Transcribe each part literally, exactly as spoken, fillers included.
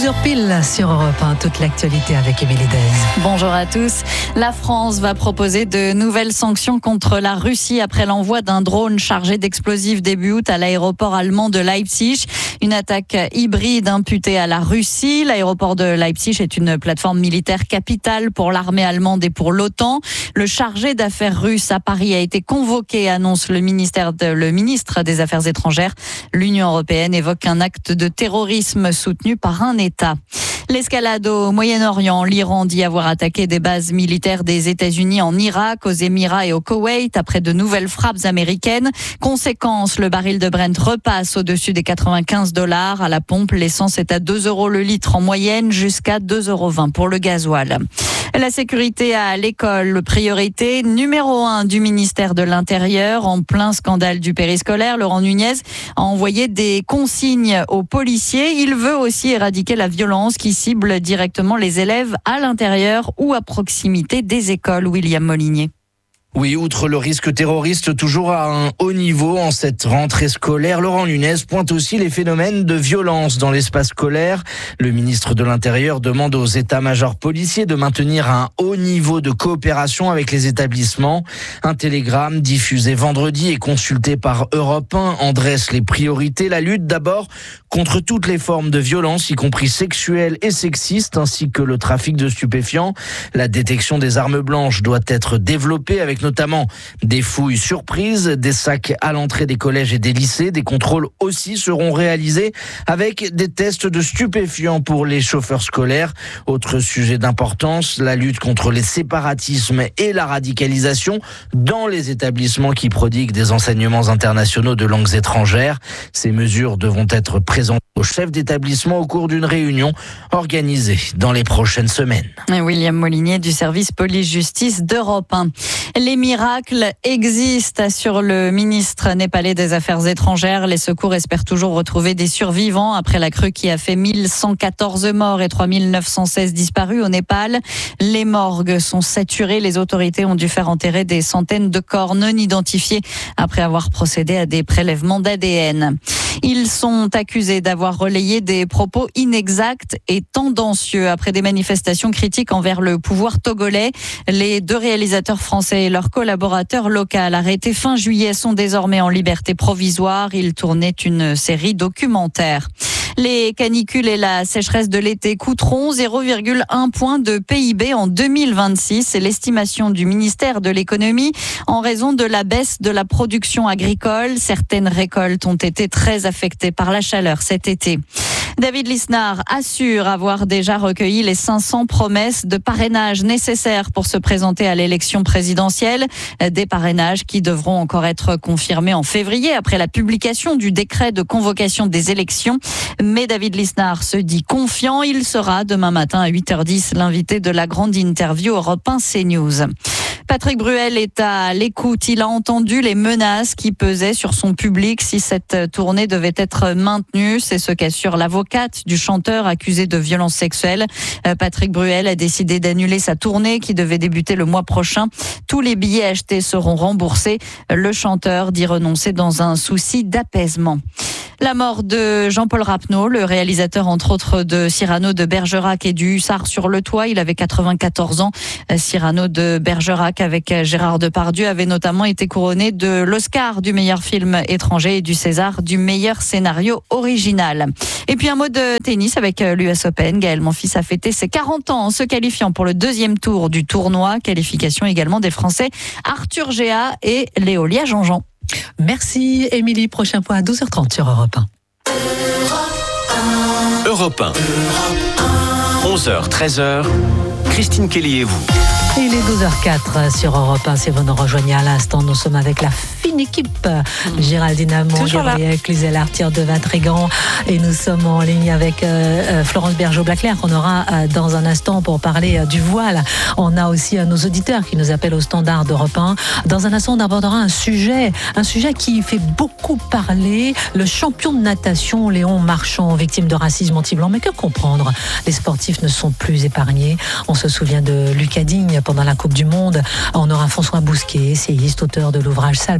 heures pile sur Europe un, toute l'actualité avec Émilie Dez. Bonjour à tous. La France va proposer de nouvelles sanctions contre la Russie après l'envoi d'un drone chargé d'explosifs début août à l'aéroport allemand de Leipzig. Une attaque hybride imputée à la Russie. L'aéroport de Leipzig est une plateforme militaire capitale pour l'armée allemande et pour l'OTAN. Le chargé d'affaires russe à Paris a été convoqué, annonce le ministère de, le ministre des Affaires étrangères. L'Union européenne évoque un acte de terrorisme soutenu par un État. L'escalade au Moyen-Orient. L'Iran dit avoir attaqué des bases militaires des États-Unis en Irak, aux Émirats et au Koweït après de nouvelles frappes américaines. Conséquence, le baril de Brent repasse au-dessus des quatre-vingt-quinze dollars. À la pompe, l'essence est à deux euros le litre en moyenne, jusqu'à deux euros vingt pour le gasoil. La sécurité à l'école, priorité numéro un du ministère de l'Intérieur. En plein scandale du périscolaire, Laurent Nunez a envoyé des consignes aux policiers. Il veut aussi éradiquer la violence qui cible directement les élèves à l'intérieur ou à proximité des écoles. William Molinier. Oui, outre le risque terroriste toujours à un haut niveau en cette rentrée scolaire, Laurent Nunez pointe aussi les phénomènes de violence dans l'espace scolaire. Le ministre de l'Intérieur demande aux états-majors policiers de maintenir un haut niveau de coopération avec les établissements. Un télégramme diffusé vendredi et consulté par Europe un en dresse les priorités. La lutte d'abord contre toutes les formes de violence, y compris sexuelles et sexistes, ainsi que le trafic de stupéfiants. La détection des armes blanches doit être développée avec notamment des fouilles surprises, des sacs à l'entrée des collèges et des lycées. Des contrôles aussi seront réalisés avec des tests de stupéfiants pour les chauffeurs scolaires. Autre sujet d'importance, la lutte contre les séparatismes et la radicalisation dans les établissements qui prodiguent des enseignements internationaux de langues étrangères. Ces mesures devront être présentées au chef d'établissement au cours d'une réunion organisée dans les prochaines semaines. William Molinier du service police-justice d'Europe un. Les miracles existent, assure le ministre népalais des Affaires étrangères. Les secours espèrent toujours retrouver des survivants après la crue qui a fait mille cent quatorze morts et trois mille neuf cent seize disparus au Népal. Les morgues sont saturées. Les autorités ont dû faire enterrer des centaines de corps non identifiés après avoir procédé à des prélèvements d'A D N. Ils sont accusés d'avoir relayé des propos inexacts et tendancieux après des manifestations critiques envers le pouvoir togolais. Les deux réalisateurs français et leur collaborateur local arrêtés fin juillet sont désormais en liberté provisoire. Ils tournaient une série documentaire. Les canicules et la sécheresse de l'été coûteront zéro virgule un point de P I B en deux mille vingt-six. C'est l'estimation du ministère de l'économie en raison de la baisse de la production agricole. Certaines récoltes ont été très affectées par la chaleur cet été. David Lisnard assure avoir déjà recueilli les cinq cents promesses de parrainage nécessaires pour se présenter à l'élection présidentielle. Des parrainages qui devront encore être confirmés en février après la publication du décret de convocation des élections. Mais David Lisnard se dit confiant. Il sera demain matin à huit heures dix l'invité de la grande interview Europe un CNews. Patrick Bruel est à l'écoute. Il a entendu les menaces qui pesaient sur son public si cette tournée devait être maintenue. C'est ce qu'assure l'avocate du chanteur accusé de violences sexuelles. Patrick Bruel a décidé d'annuler sa tournée qui devait débuter le mois prochain. Tous les billets achetés seront remboursés. Le chanteur dit renoncer dans un souci d'apaisement. La mort de Jean-Paul Rapneau, le réalisateur entre autres de Cyrano de Bergerac et du Hussard sur le toit. Il avait quatre-vingt-quatorze ans. Cyrano de Bergerac avec Gérard Depardieu avait notamment été couronné de l'Oscar du meilleur film étranger et du César du meilleur scénario original. Et puis un mot de tennis avec l'U S Open. Gaël Monfils a fêté ses quarante ans en se qualifiant pour le deuxième tour du tournoi. Qualification également des Français Arthur Géat et Léolia Jean-Jean. Merci Émilie, prochain point à douze heures trente sur Europe un. Europe un. onze heures treize heures. Christine Kelly et vous. Il est douze heures quatre sur Europe un. Si vous nous rejoignez à l'instant, nous sommes avec la fine équipe. Géraldine Amont, Gabriel Cluzel, Arthur de Vatrigan. Et nous sommes en ligne avec euh, Florence Bergeau-Blaclair qu'on aura euh, dans un instant pour parler euh, du voile. On a aussi euh, nos auditeurs qui nous appellent au standard d'Europe un. Dans un instant, on abordera un sujet, un sujet qui fait beaucoup parler. Le champion de natation, Léon Marchand, victime de racisme anti-blanc. Mais que comprendre? Les sportifs ne sont plus épargnés. On se souvient de Lucas Digne pendant la Coupe du Monde. On aura François Bousquet, essayiste, auteur de l'ouvrage Sale Blanc.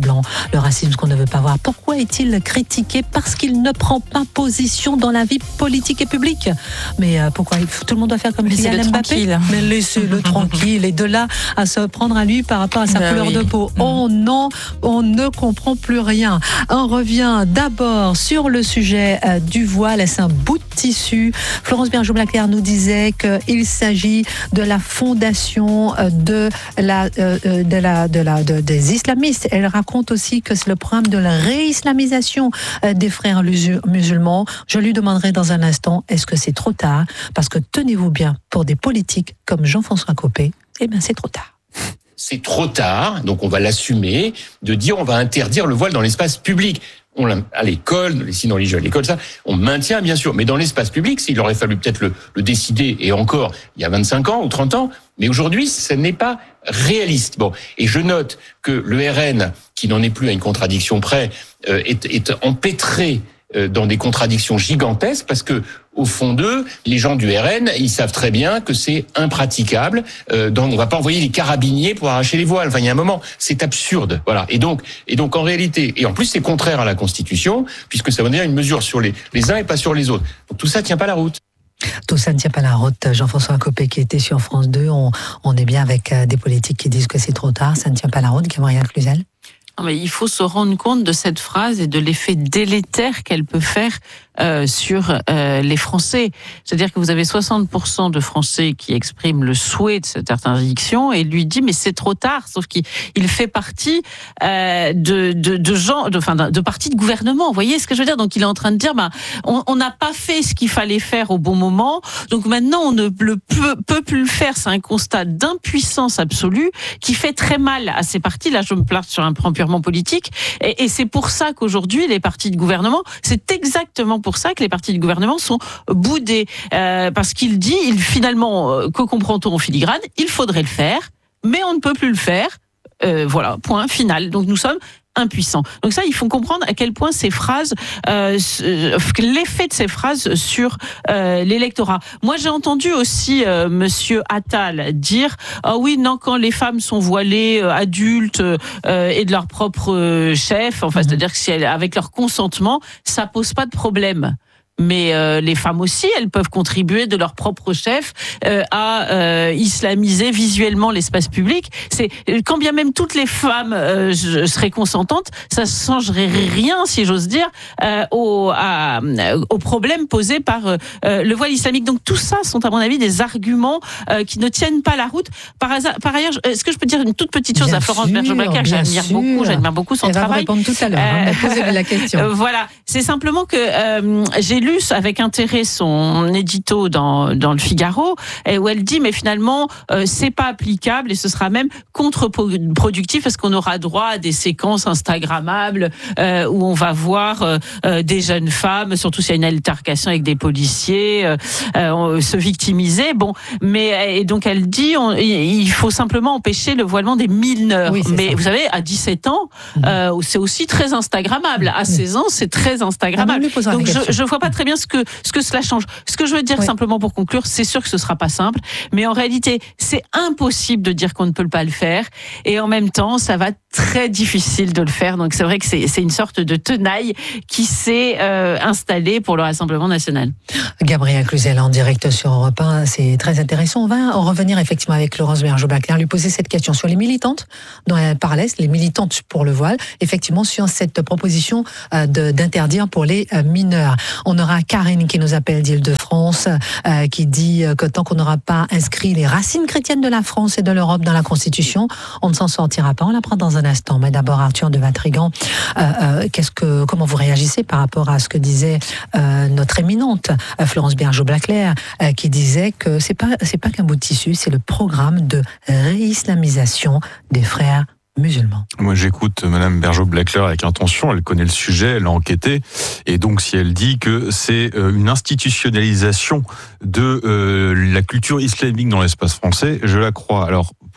blanc, le racisme qu'on ne veut pas voir. Pourquoi est-il critiqué? Parce qu'il ne prend pas position dans la vie politique et publique. Mais euh, pourquoi tout le monde doit faire comme Kylian Mbappé? Mais laissez-le tranquille. Et de là à se prendre à lui par rapport à sa ben couleur oui. de peau. Mmh. Oh non, on ne comprend plus rien. On revient d'abord sur le sujet euh, du voile. C'est un bout de tissu. Florence Bergeau-Blaclair nous disait qu'il s'agit de la fondation euh, de la, euh, de la, de la, de, des islamistes. Elle raconte aussi que c'est le programme de la réislamisation euh, des frères musulmans. Je lui demanderai dans un instant, est-ce que c'est trop tard? Parce que tenez-vous bien, pour des politiques comme Jean-François Copé, eh bien c'est trop tard. C'est trop tard, donc on va l'assumer, de dire on va interdire le voile dans l'espace public. On l'a, à l'école, les signes religieux à l'école, ça, on maintient bien sûr. Mais dans l'espace public, s'il aurait fallu peut-être le, le décider, et encore, il y a vingt-cinq ans ou trente ans, mais aujourd'hui, ce n'est pas réaliste. Bon, et je note que le R N, qui n'en est plus à une contradiction près, euh, est, est empêtré dans des contradictions gigantesques parce que au fond d'eux, les gens du R N, ils savent très bien que c'est impraticable. Euh, donc on va pas envoyer les carabiniers pour arracher les voiles. Enfin, il y a un moment, c'est absurde. Voilà. Et donc, et donc en réalité, et en plus c'est contraire à la Constitution puisque ça veut dire une mesure sur les les uns et pas sur les autres. Donc tout ça tient pas la route. Tout ça ne tient pas la route. Jean-François Copé qui était sur France deux, on, on est bien avec des politiques qui disent que c'est trop tard, ça ne tient pas la route. Gabriel Cluzel. Non, mais il faut se rendre compte de cette phrase et de l'effet délétère qu'elle peut faire euh, sur euh, les Français. C'est-à-dire que vous avez soixante pour cent de Français qui expriment le souhait de cette interdiction et lui dit mais c'est trop tard. Sauf qu'il il fait partie euh, de, de, de gens, de, enfin, de partis de gouvernement. Vous voyez ce que je veux dire? Donc il est en train de dire bah, on n'a pas fait ce qu'il fallait faire au bon moment. Donc maintenant on ne le peut, peut plus le faire. C'est un constat d'impuissance absolue qui fait très mal à ces partis. Là je me place sur un plan purement politique et, et c'est pour ça qu'aujourd'hui les partis de gouvernement, c'est exactement pour ça que les partis de gouvernement sont boudés euh, parce qu'il dit, il finalement, euh, que comprend-on en filigrane, il faudrait le faire, mais on ne peut plus le faire. Euh, voilà, point final. Donc nous sommes impuissants. Donc ça, il faut comprendre à quel point ces phrases, euh, l'effet de ces phrases sur euh, l'électorat. Moi, j'ai entendu aussi euh, Monsieur Attal dire ah oui, non, quand les femmes sont voilées, euh, adultes euh, et de leur propre euh, chef, enfin, mmh. c'est-à-dire que si elles, avec leur consentement, ça pose pas de problème. Mais euh, les femmes aussi, elles peuvent contribuer de leur propre chef euh, à euh, islamiser visuellement l'espace public. C'est quand bien même toutes les femmes euh, seraient consentantes, ça ne changerait rien, si j'ose dire, euh, au, à, au problème posé par euh, le voile islamique. Donc tout ça sont à mon avis des arguments euh, qui ne tiennent pas la route. Par, hasard, par ailleurs, est-ce que je peux dire une toute petite chose bien à Florence Bergeau-Blaclair? J'admire beaucoup, j'admire beaucoup son Elle travail. Elle va vous répondre tout à l'heure. Euh, hein, posez la question. Euh, voilà, c'est simplement que euh, j'ai lu avec intérêt son édito dans dans le Figaro et où elle dit mais finalement euh, c'est pas applicable et ce sera même contre-productif parce qu'on aura droit à des séquences instagrammables euh, où on va voir euh, euh, des jeunes femmes, surtout s'il y a une altercation avec des policiers, euh, euh, se victimiser. Bon, mais et donc elle dit on, il faut simplement empêcher le voilement des mineurs. Oui, mais ça. Vous savez à dix-sept ans euh, c'est aussi très instagrammable. À seize ans c'est très instagrammable. Ah, donc je je vois pas très bien ce que ce que cela change. Ce que je veux dire oui. simplement pour conclure, c'est sûr que ce sera pas simple, mais en réalité, c'est impossible de dire qu'on ne peut pas le faire et en même temps, ça va être très difficile de le faire. Donc c'est vrai que c'est c'est une sorte de tenaille qui s'est euh, installée pour le Rassemblement national. Gabriel Cluzel en direct sur Europe un, c'est très intéressant. On va en revenir effectivement avec Florence Bergeau-Blaclair, lui poser cette question sur les militantes dont elle parlait, les militantes pour le voile, effectivement sur cette proposition euh, de, d'interdire pour les euh, mineurs. On aura Karine qui nous appelle d'Île-de-France, euh, qui dit que tant qu'on n'aura pas inscrit les racines chrétiennes de la France et de l'Europe dans la Constitution, on ne s'en sortira pas. On la prend dans un instant. Mais d'abord, Arthur de Vatrigan, euh, euh, qu'est-ce que, comment vous réagissez par rapport à ce que disait euh, notre éminente euh, Florence Bergeau-Blaclair, euh, qui disait que c'est pas, c'est pas qu'un bout de tissu, c'est le programme de réislamisation des frères musulmans. Moi, j'écoute Madame Bergeau-Blaclair avec intention. Elle connaît le sujet, elle a enquêté. Et donc, si elle dit que c'est une institutionnalisation de euh, la culture islamique dans l'espace français, je la crois. Alors,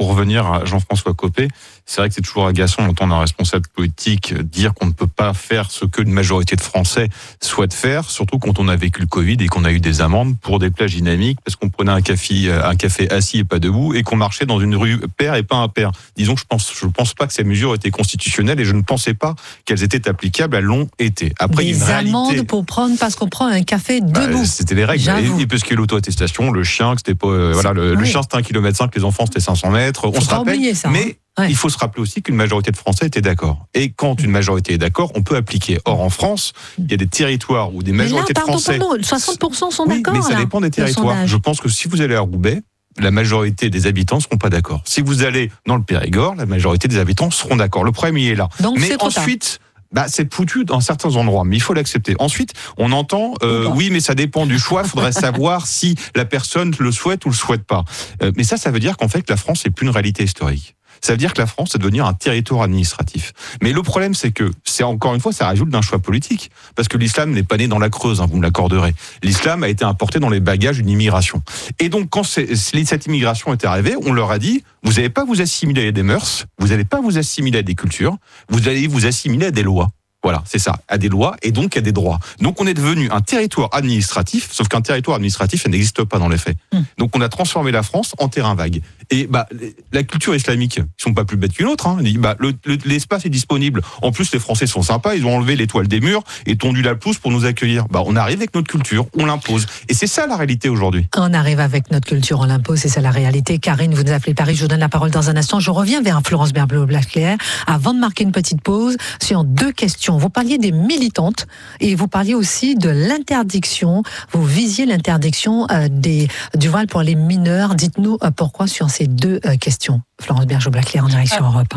pour revenir à Jean-François Copé, c'est vrai que c'est toujours agaçant d'entendre un responsable politique dire qu'on ne peut pas faire ce que une majorité de Français souhaite faire, surtout quand on a vécu le Covid et qu'on a eu des amendes pour des plages dynamiques, parce qu'on prenait un café, un café assis et pas debout, et qu'on marchait dans une rue pair et pas impair. Disons que je pense, je pense pas que ces mesures étaient constitutionnelles et je ne pensais pas qu'elles étaient applicables. Elles l'ont été. Après, des il y a une amendes réalité. pour prendre parce qu'on prend un café debout. Bah, c'était les règles. J'avoue. Et, et parce que l'auto-attestation, le chien, que c'était pas, euh, voilà, le, oui. le chien c'était un kilomètre cinq, les enfants c'était cinq cents mètres. On Faut se pas rappelle. oublier ça, mais hein. Ouais. il faut se rappeler aussi qu'une majorité de Français étaient d'accord. Et quand une majorité est d'accord, on peut appliquer. Or, en France, il y a des territoires où des Mais majorités là, de pardon, Français. pardon, soixante pour cent sont Oui, d'accord. mais ça là, dépend des le territoires. sondage. Je pense que si vous allez à Roubaix, la majorité des habitants ne seront pas d'accord. Si vous allez dans le Périgord, la majorité des habitants seront d'accord. Le problème, il est là. Donc, mais c'est trop tard. ensuite, bah, c'est foutu dans certains endroits, mais il faut l'accepter. Ensuite, on entend, euh, oui, mais ça dépend du choix. Il faudrait savoir si la personne le souhaite ou le souhaite pas. Euh, mais ça, ça veut dire qu'en fait, la France n'est plus une réalité historique. Ça veut dire que la France c'est devenir un territoire administratif. Mais le problème, c'est que, c'est encore une fois, ça résulte d'un choix politique. Parce que l'islam n'est pas né dans la Creuse, hein, vous me l'accorderez. L'islam a été importé dans les bagages d'une immigration. Et donc, quand c'est, cette immigration est arrivée, on leur a dit, vous n'allez pas vous assimiler à des mœurs, vous n'allez pas vous assimiler à des cultures, vous allez vous assimiler à des lois. Voilà, c'est ça, à des lois et donc à des droits. Donc on est devenu un territoire administratif, sauf qu'un territoire administratif, ça n'existe pas dans les faits. Mmh. Donc on a transformé la France en terrain vague. Et bah la culture islamique, ils sont pas plus bêtes qu'une autre. Hein. Bah, le, le, l'espace est disponible. En plus, les Français sont sympas, ils ont enlevé les toiles des murs et tondu la pelouse pour nous accueillir. Bah on arrive avec notre culture, on l'impose. Et c'est ça la réalité aujourd'hui. On arrive avec notre culture, on l'impose, c'est ça la réalité. Karine, vous nous appelez Paris, je vous donne la parole dans un instant. Je reviens vers Florence Berblot-Blaclair avant de marquer une petite pause sur deux questions. Vous parliez des militantes et vous parliez aussi de l'interdiction. Vous visiez l'interdiction euh, des, du voile pour les mineurs. Dites-nous euh, pourquoi sur ces deux euh, questions. Florence Bergeau-Blaclair en direction Europe.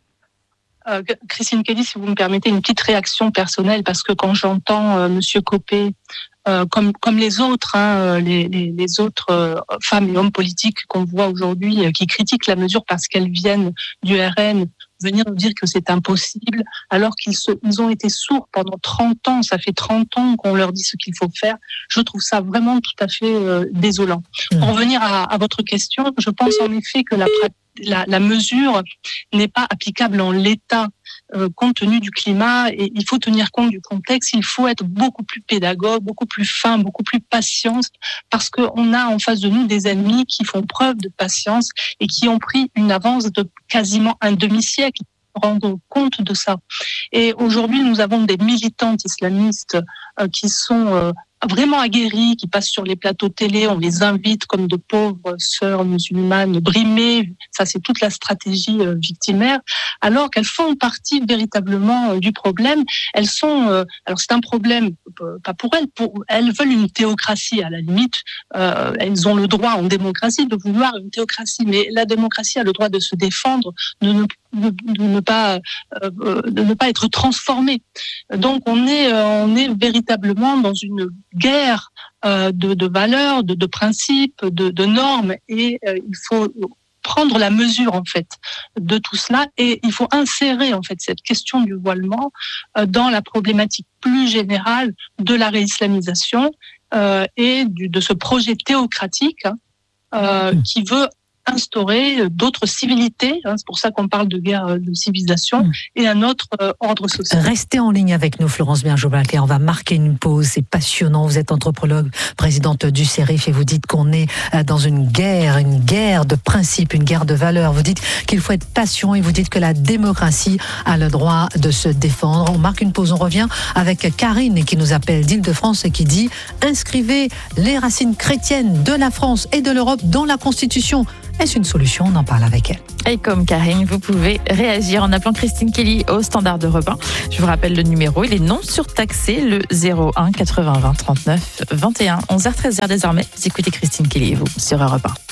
Euh, Christine Kelly, si vous me permettez une petite réaction personnelle, parce que quand j'entends euh, Monsieur Copé, euh, comme comme les autres, hein, les, les, les autres euh, femmes et hommes politiques qu'on voit aujourd'hui, euh, qui critiquent la mesure parce qu'elles viennent du R N, venir nous dire que c'est impossible, alors qu'ils se, ils ont été sourds pendant trente ans, ça fait trente ans qu'on leur dit ce qu'il faut faire. Je trouve ça vraiment tout à fait euh, désolant. Mmh. Pour revenir à, à votre question, je pense en effet que la pratique La, la mesure n'est pas applicable en l'état euh, compte tenu du climat, et il faut tenir compte du contexte. Il faut être beaucoup plus pédagogue, beaucoup plus fin, beaucoup plus patient, parce qu'on a en face de nous des ennemis qui font preuve de patience et qui ont pris une avance de quasiment un demi-siècle. Rendre compte de ça. Et aujourd'hui, nous avons des militantes islamistes euh, qui sont euh, vraiment aguerries, qui passent sur les plateaux télé, on les invite comme de pauvres sœurs musulmanes brimées, ça c'est toute la stratégie euh, victimaire, alors qu'elles font partie véritablement euh, du problème. Elles sont, euh, alors c'est un problème, euh, pas pour elles, pour, elles veulent une théocratie à la limite, euh, elles ont le droit en démocratie de vouloir une théocratie, mais la démocratie a le droit de se défendre, de ne De, de ne pas euh, de ne pas être transformé. Donc on est euh, on est véritablement dans une guerre euh, de, de valeurs, de, de principes, de, de normes, et euh, il faut prendre la mesure en fait de tout cela, et il faut insérer en fait cette question du voilement euh, dans la problématique plus générale de la réislamisation euh, et du, de ce projet théocratique hein, euh, qui veut instaurer d'autres civilités, hein, c'est pour ça qu'on parle de guerre de civilisation, mmh. et un autre euh, ordre social. Restez en ligne avec nous, Florence Bergeau-Blaclair. On va marquer une pause, c'est passionnant. Vous êtes anthropologue, présidente du C E R I F, et vous dites qu'on est dans une guerre, une guerre de principes, une guerre de valeurs. Vous dites qu'il faut être patient, et vous dites que la démocratie a le droit de se défendre. On marque une pause, on revient avec Karine qui nous appelle d'Île-de-France et qui dit « Inscrivez les racines chrétiennes de la France et de l'Europe dans la Constitution ». Est-ce une solution? On en parle avec elle. Et comme Karine, vous pouvez réagir en appelant Christine Kelly au standard d'Europe un. Je vous rappelle le numéro, il est non surtaxé, le zéro un quatre-vingts vingt trente-neuf vingt et un. onze heures treize désormais, vous écoutez Christine Kelly et vous sur Europe un.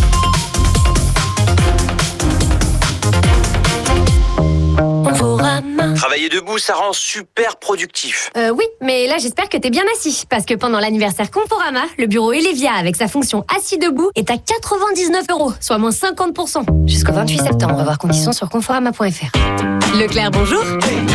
Travailler debout, ça rend super productif. Euh, oui, mais là j'espère que t'es bien assis, parce que pendant l'anniversaire Conforama, le bureau Elevia avec sa fonction assis debout est à quatre-vingt-dix-neuf euros, soit moins cinquante pour cent. Jusqu'au vingt-huit septembre, on va voir conditions sur conforama point f r. Leclerc, bonjour.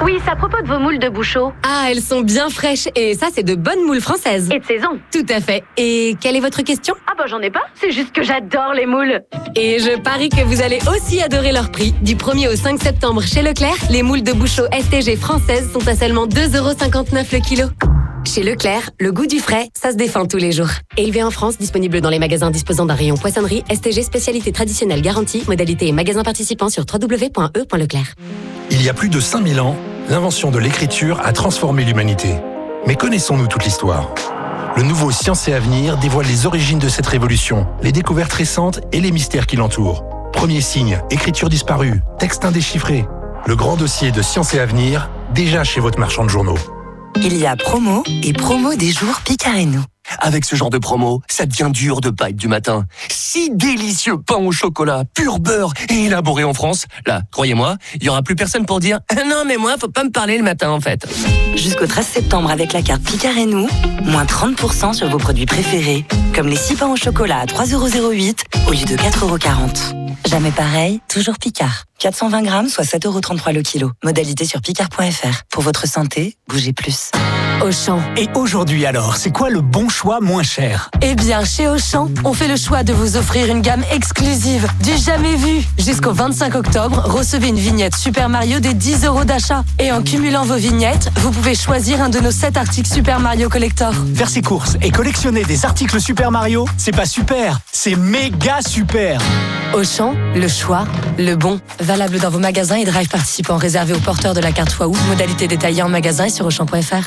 Oui, c'est à propos de vos moules de Bouchot. Ah, elles sont bien fraîches. Et ça, c'est de bonnes moules françaises. Et de saison. Tout à fait. Et quelle est votre question? Ah bah j'en ai pas, c'est juste que j'adore les moules. Et je parie que vous allez aussi adorer leur prix. Du premier au cinq septembre chez Leclerc, les moules de Bouchot S T G françaises sont à seulement deux euros cinquante-neuf le kilo. Chez Leclerc, le goût du frais, ça se défend tous les jours. Élevé en France, disponible dans les magasins disposant d'un rayon poissonnerie, S T G spécialité traditionnelle garantie, modalité et magasins participants sur w w w point e point leclerc. Il y a plus de cinq mille ans, l'invention de l'écriture a transformé l'humanité. Mais connaissons-nous toute l'histoire? Le nouveau Science et Avenir dévoile les origines de cette révolution, les découvertes récentes et les mystères qui l'entourent. Premier signe, écriture disparue, texte indéchiffré. Le grand dossier de Science et Avenir, déjà chez votre marchand de journaux. Il y a promo et promo des jours Picard et nous. Avec ce genre de promo, ça devient dur de pas être du matin. Si délicieux pain au chocolat, pur beurre et élaboré en France. Là, croyez-moi, il y aura plus personne pour dire « Non mais moi, faut pas me parler le matin en fait ». Jusqu'au treize septembre avec la carte Picard et nous, moins trente pour cent sur vos produits préférés, comme les six pains au chocolat à trois euros zéro huit au lieu de quatre euros quarante. Jamais pareil, toujours Picard. quatre cent vingt grammes, soit sept euros trente-trois le kilo. Modalité sur picard point f r. Pour votre santé, bougez plus. Auchan. Et aujourd'hui alors, c'est quoi le bon choix moins cher? Eh bien, chez Auchan, on fait le choix de vous offrir une gamme exclusive, du jamais vu. Jusqu'au vingt-cinq octobre, recevez une vignette Super Mario des dix euros d'achat. Et en cumulant vos vignettes, vous pouvez choisir un de nos sept articles Super Mario Collector. Faire ses courses et collectionner des articles Super Mario, c'est pas super, c'est méga super. Auchan, le choix, le bon. Valable dans vos magasins et drive participants réservés aux porteurs de la carte fois août. Modalité détaillée en magasin et sur auchan point f r.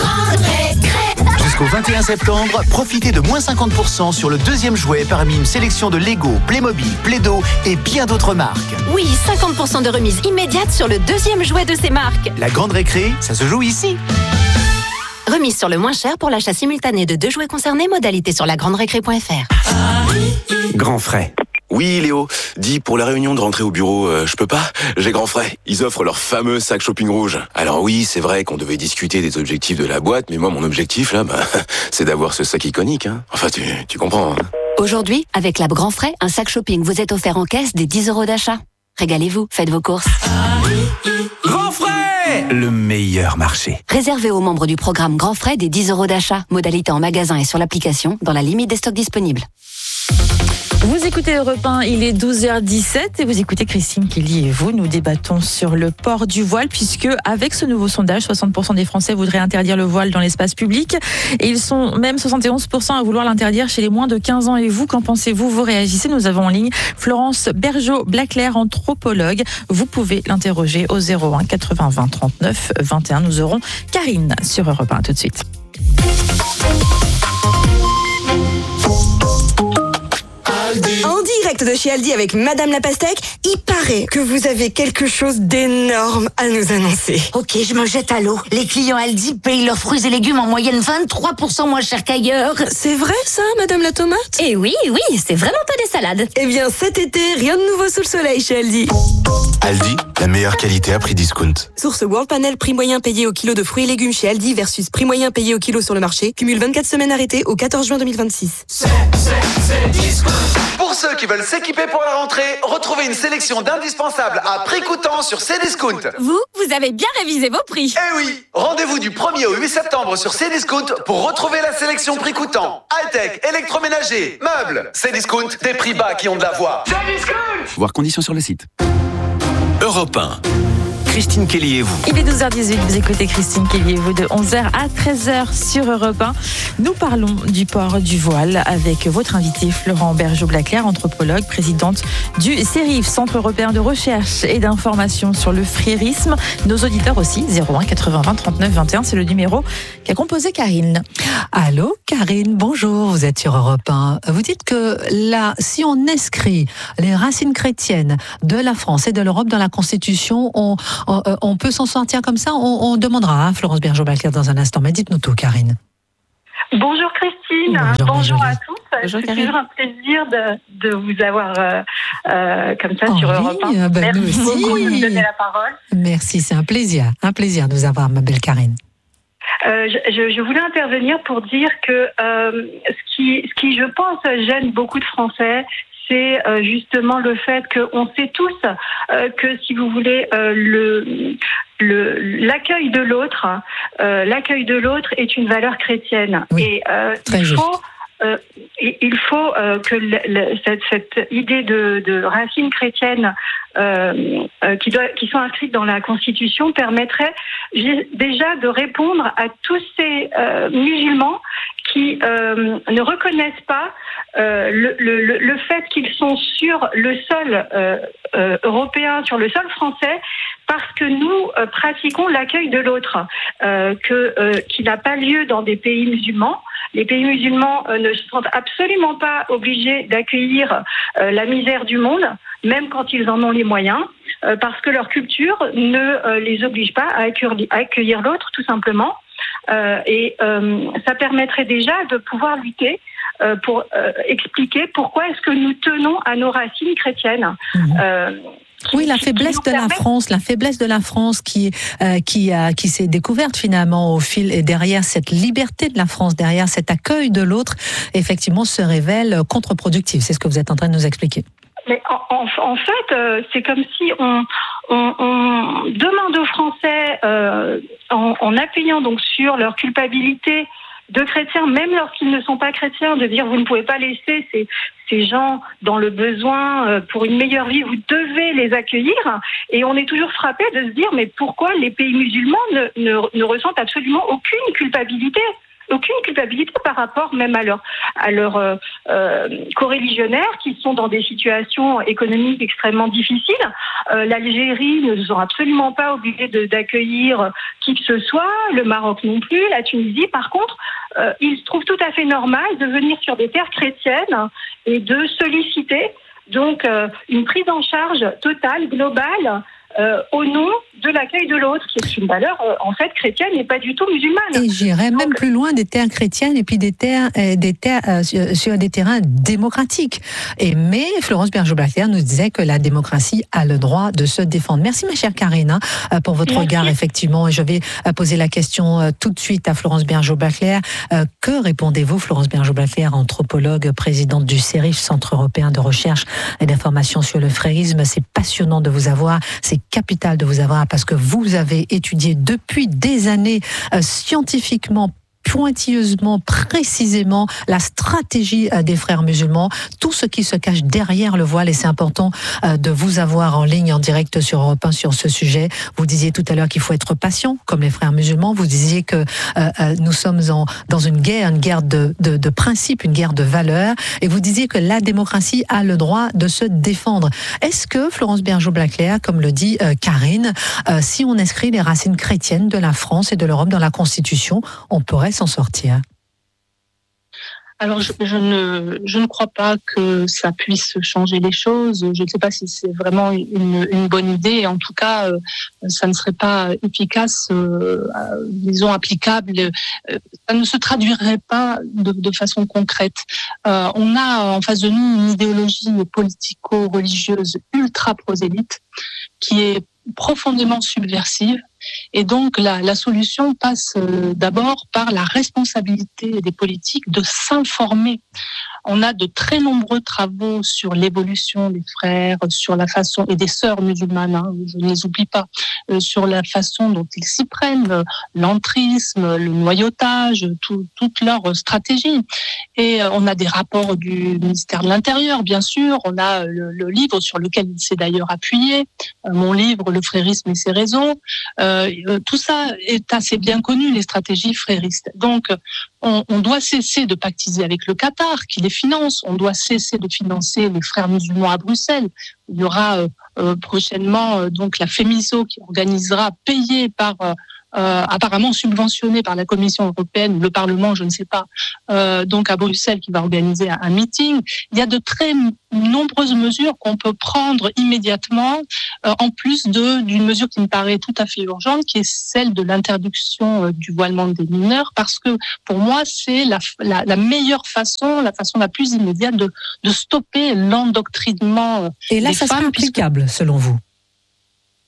Jusqu'au vingt et un septembre, profitez de moins cinquante pour cent sur le deuxième jouet parmi une sélection de Lego, Playmobil, Play-Doh et bien d'autres marques. Oui, cinquante pour cent de remise immédiate sur le deuxième jouet de ces marques. La grande récré, ça se joue ici. Remise sur le moins cher pour l'achat simultané de deux jouets concernés. Modalité sur la grande récré point f r. Grand frais. Oui, Léo. Dis, pour la réunion de rentrée au bureau, euh, je peux pas? J'ai grand frais. Ils offrent leur fameux sac shopping rouge. Alors oui, c'est vrai qu'on devait discuter des objectifs de la boîte, mais moi, mon objectif, là, bah, c'est d'avoir ce sac iconique, hein. Enfin, tu, tu comprends, hein. Aujourd'hui, avec l'app Grand Frais, un sac shopping vous est offert en caisse des dix euros d'achat. Régalez-vous, faites vos courses. Grand frais! Le meilleur marché. Réservé aux membres du programme Grand Frais des dix euros d'achat. Modalité en magasin et sur l'application, dans la limite des stocks disponibles. Vous écoutez Europe un, il est douze heures dix-sept et vous écoutez Christine Kelly et vous. Nous débattons sur le port du voile puisque avec ce nouveau sondage, soixante pour cent des Français voudraient interdire le voile dans l'espace public et ils sont même soixante et onze pour cent à vouloir l'interdire chez les moins de quinze ans. Et vous, qu'en pensez-vous? Vous réagissez. Nous avons en ligne Florence Bergeau-Blaclair, anthropologue. Vous pouvez l'interroger au zéro un quatre-vingts vingt trente-neuf vingt et un. Nous aurons Karine sur Europe un tout de suite. En direct de chez Aldi avec Madame la Pastèque, il paraît que vous avez quelque chose d'énorme à nous annoncer. Ok, je me jette à l'eau. Les clients Aldi payent leurs fruits et légumes en moyenne vingt-trois pour cent moins cher qu'ailleurs. C'est vrai ça, Madame la Tomate? Eh oui, oui, c'est vraiment pas des salades. Eh bien cet été, rien de nouveau sous le soleil chez Aldi. Aldi, la meilleure qualité à prix discount. Source World Panel, prix moyen payé au kilo de fruits et légumes chez Aldi versus prix moyen payé au kilo sur le marché. Cumule vingt-quatre semaines arrêtées au quatorze juin deux mille vingt-six. C'est, c'est, c'est discount. Pour ceux qui veulent s'équiper pour la rentrée, retrouvez une sélection d'indispensables à prix coûtant sur Cdiscount. Vous, vous avez bien révisé vos prix. Eh oui, rendez-vous du premier au huit septembre sur Cdiscount pour retrouver la sélection prix coûtant. High-tech, électroménager, meubles. Cdiscount, des prix bas qui ont de la voix. Cdiscount. Voir conditions sur le site. Europe un. Christine Kelly et vous. Il est douze heures dix-huit, vous écoutez Christine Kelly et vous de onze heures à treize heures sur Europe un. Nous parlons du port du voile avec votre invité Florence Bergeau-Blaclair, anthropologue, présidente du CERIF, Centre européen de recherche et d'information sur le frérisme. Nos auditeurs aussi, zéro un quatre-vingts vingt trente-neuf vingt et un, c'est le numéro qu'a composé Karine. Allô Karine, bonjour, vous êtes sur Europe un. Vous dites que là, si on inscrit les racines chrétiennes de la France et de l'Europe dans la Constitution, on On, on peut s'en sortir comme ça? On, on demandera à Florence Bergeau-Blaclair dans un instant. Mais dites-nous tout, Karine. Bonjour Christine, bonjour, bonjour à tous. Bonjour, c'est toujours un plaisir de, de vous avoir euh, euh, comme ça oh sur oui, Europe un. Ben Merci nous aussi. beaucoup de me donner la parole. Merci, c'est un plaisir, un plaisir de vous avoir, ma belle Karine. Euh, je, je voulais intervenir pour dire que euh, ce qui, ce qui, je pense, gêne beaucoup de Français, c'est euh, justement le fait qu'on sait tous euh, que, si vous voulez, euh, le, le l'accueil de l'autre, euh, l'accueil de l'autre est une valeur chrétienne. Oui, et euh, très il juste. faut Euh, il faut euh, que le, le, cette, cette idée de, de racines chrétiennes euh, euh, qui, doit, qui sont inscrites dans la Constitution permettrait déjà de répondre à tous ces euh, musulmans qui euh, ne reconnaissent pas euh, le, le, le fait qu'ils sont sur le sol euh, euh, européen, sur le sol français, parce que nous euh, pratiquons l'accueil de l'autre, euh, que, euh, qui n'a pas lieu dans des pays musulmans. Les pays musulmans euh, ne sont absolument pas obligés d'accueillir euh, la misère du monde, même quand ils en ont les moyens, euh, parce que leur culture ne euh, les oblige pas à accueillir, à accueillir l'autre, tout simplement. Euh, et euh, ça permettrait déjà de pouvoir lutter euh, pour euh, expliquer pourquoi est-ce que nous tenons à nos racines chrétiennes. Mmh. Euh, Qui, oui, la faiblesse de la France, la faiblesse de la France qui euh, qui a qui s'est découverte finalement au fil et derrière cette liberté de la France, derrière cet accueil de l'autre, effectivement se révèle contre-productive. C'est ce que vous êtes en train de nous expliquer. Mais en, en, en fait, euh, c'est comme si on, on, on demande aux Français, euh, en, en appuyant donc sur leur culpabilité de chrétiens, même lorsqu'ils ne sont pas chrétiens, de dire vous ne pouvez pas laisser ces, ces gens dans le besoin euh, pour une meilleure vie, vous devez les accueillir. Et on est toujours frappé de se dire mais pourquoi les pays musulmans ne, ne, ne ressentent absolument aucune culpabilité aucune culpabilité par rapport même à leurs à leurs euh, euh, coreligionnaires qui sont dans des situations économiques extrêmement difficiles. Euh, L'Algérie ne sont absolument pas obligés de, d'accueillir qui que ce soit, le Maroc non plus, la Tunisie. Par contre, euh, ils trouvent tout à fait normal de venir sur des terres chrétiennes et de solliciter donc euh, une prise en charge totale, globale, Euh, au nom de l'accueil de l'autre, qui est une valeur euh, en fait chrétienne et pas du tout musulmane. Et j'irais Donc, même plus loin, des terres chrétiennes et puis des terres, euh, des terres euh, sur, sur des terrains démocratiques. Et mais Florence Bergeau-Blaclair nous disait que la démocratie a le droit de se défendre. Merci ma chère Karine euh, pour votre Merci. regard effectivement. Et je vais euh, poser la question euh, tout de suite à Florence Bergeau-Blaclair. Euh, que répondez-vous, Florence Bergeau-Blaclair, anthropologue, présidente du CERIF, Centre européen de recherche et d'information sur le frérisme? C'est passionnant de vous avoir. C'est capital de vous avoir parce que vous avez étudié depuis des années euh, scientifiquement, pointilleusement, précisément la stratégie des frères musulmans, tout ce qui se cache derrière le voile, et c'est important de vous avoir en ligne, en direct sur Europe un sur ce sujet. Vous disiez tout à l'heure qu'il faut être patient, comme les frères musulmans. Vous disiez que euh, nous sommes en, dans une guerre, une guerre de, de, de principes, une guerre de valeurs, et vous disiez que la démocratie a le droit de se défendre. Est-ce que, Florence Bergeau-Blaclair, comme le dit euh, Karine, euh, si on inscrit les racines chrétiennes de la France et de l'Europe dans la Constitution, on pourrait s'en sortir? Alors, je, je, ne, je ne crois pas que ça puisse changer les choses. Je ne sais pas si c'est vraiment une, une bonne idée. En tout cas, euh, ça ne serait pas efficace, euh, disons, applicable. Euh, ça ne se traduirait pas de, de façon concrète. Euh, on a en face de nous une idéologie politico-religieuse ultra-prosélyte qui est profondément subversive. Et donc, la, la solution passe euh, d'abord par la responsabilité des politiques de s'informer. On a de très nombreux travaux sur l'évolution des frères, sur la façon, et des sœurs musulmanes, hein, je ne les oublie pas, euh, sur la façon dont ils s'y prennent, euh, l'entrisme, le noyautage, tout, toute leur stratégie. Et euh, on a des rapports du ministère de l'Intérieur, bien sûr. On a le, le livre sur lequel il s'est d'ailleurs appuyé, euh, mon livre, Le frérisme et ses raisons. Euh, tout ça est assez bien connu, les stratégies fréristes. Donc, on, on doit cesser de pactiser avec le Qatar, qui les finance. On doit cesser de financer les frères musulmans à Bruxelles. Il y aura euh, euh, prochainement euh, donc la FEMISO qui organisera, payée par euh, euh, apparemment subventionné par la Commission européenne, le Parlement, je ne sais pas, euh, donc à Bruxelles, qui va organiser un meeting. Il y a de très nombreuses mesures qu'on peut prendre immédiatement, euh, en plus de d'une mesure qui me paraît tout à fait urgente, qui est celle de l'interdiction euh, du voilement des mineurs, parce que pour moi, c'est la, la, la meilleure façon, la façon la plus immédiate de, de stopper l'endoctrinement. Et là, des ça femmes, sera applicable, puisque... selon vous?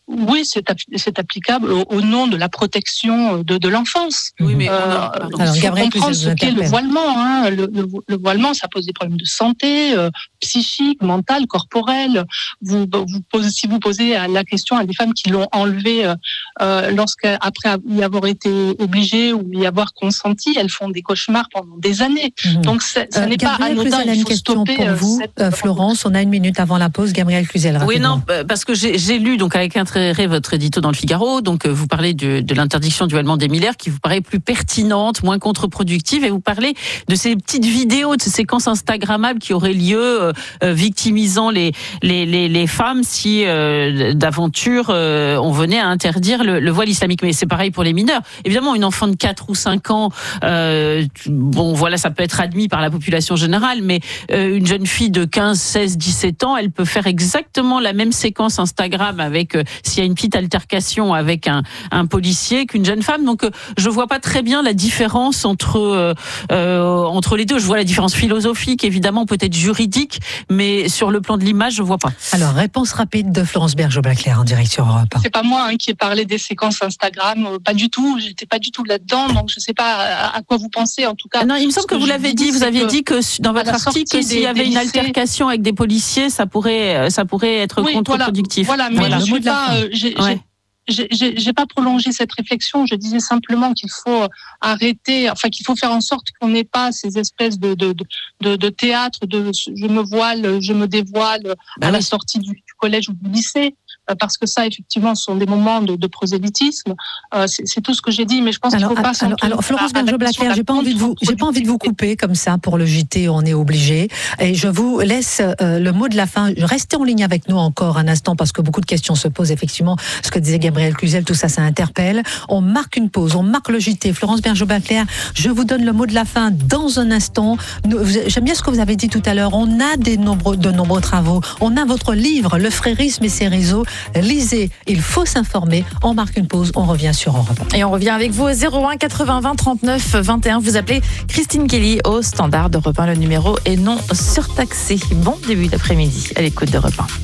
Oui, c'est, c'est applicable au, au nom de la protection de, de l'enfance. Oui, mais euh, on a, il faut Gabriel, comprendre ce qu'est le voilement. Hein. Le, le, le voilement, ça pose des problèmes de santé, euh, psychique, mentale, corporelle. Vous, vous posez, si vous posez la question à des femmes qui l'ont enlevé euh, lorsqu'après y avoir été obligées ou y avoir consenti, elles font des cauchemars pendant des années. Mmh. Donc, ça euh, n'est pas anodin. Il a une question pour vous, euh, Florence. On a une minute avant la pause. Gabriel Cluzel, rapidement. Oui, non, parce que j'ai, j'ai lu donc avec intérêt votre édito dans le Figaro. Donc, vous parlez de, de l'interdiction du voilement des mineurs qui vous paraît plus pertinente, moins contre-productive, et vous parlez de ces petites vidéos, de ces séquences instagrammables qui auraient lieu, euh, victimisant les, les, les, les femmes si, euh, d'aventure, euh, on venait à interdire le, le voile islamique. Mais c'est pareil pour les mineurs. Évidemment, une enfant de quatre ou cinq ans, euh, bon, voilà, ça peut être admis par la population générale, mais euh, une jeune fille de quinze, seize, dix-sept ans, elle peut faire exactement la même séquence Instagram avec, euh, s'il y a une petite altercation avec un, un policier, qu'une jeune femme. Donc, euh, je vois pas très bien la différence entre euh, euh, entre les deux. Je vois la différence philosophique, évidemment, peut-être juridique, mais sur le plan de l'image, je vois pas. Alors, réponse rapide de Florence Bergeau-Blaclair en direct sur Europe un. C'est pas moi hein, qui ai parlé des séquences Instagram, euh, pas du tout. J'étais pas du tout là-dedans, donc je sais pas à, à quoi vous pensez. En tout cas, non, il me semble que, que vous l'avez dit. Vous aviez que dit que dans votre article, s'il y avait une altercation avec des policiers, ça pourrait, ça pourrait être oui, contre-productif. Voilà, voilà, mais voilà. je suis pas. Euh, j'ai, ouais. j'ai, j'ai, j'ai pas prolongé cette réflexion. Je disais simplement qu'il faut arrêter, enfin qu'il faut faire en sorte qu'on n'ait pas ces espèces de de de, de théâtre de je me voile, je me dévoile bah à oui. la sortie du, du collège ou du lycée. Parce que ça, effectivement, ce sont des moments de, de prosélytisme. Euh, c'est, c'est tout ce que j'ai dit, mais je pense alors, qu'il faut pas. Alors, alors Florence Bergeau-Blaclair, j'ai pas envie de vous, j'ai pas envie de vous couper comme ça pour le J T. On est obligé. Et je vous laisse euh, le mot de la fin. Restez en ligne avec nous encore un instant parce que beaucoup de questions se posent effectivement. Ce que disait Gabriel Cluzel, tout ça, ça interpelle. On marque une pause, on marque le J T. Florence Bergeau-Blaclair, je vous donne le mot de la fin dans un instant. Nous, j'aime bien ce que vous avez dit tout à l'heure. On a des nombreux, de nombreux travaux. On a votre livre, Le frérisme et ses réseaux. Lisez, il faut s'informer. On marque une pause, on revient sur Europe. Et on revient avec vous au zéro un quatre-vingts vingt trente-neuf vingt et un. Vous appelez Christine Kelly au standard d'Europe un. Le numéro est non surtaxé. Bon début d'après-midi à l'écoute d'Europe un.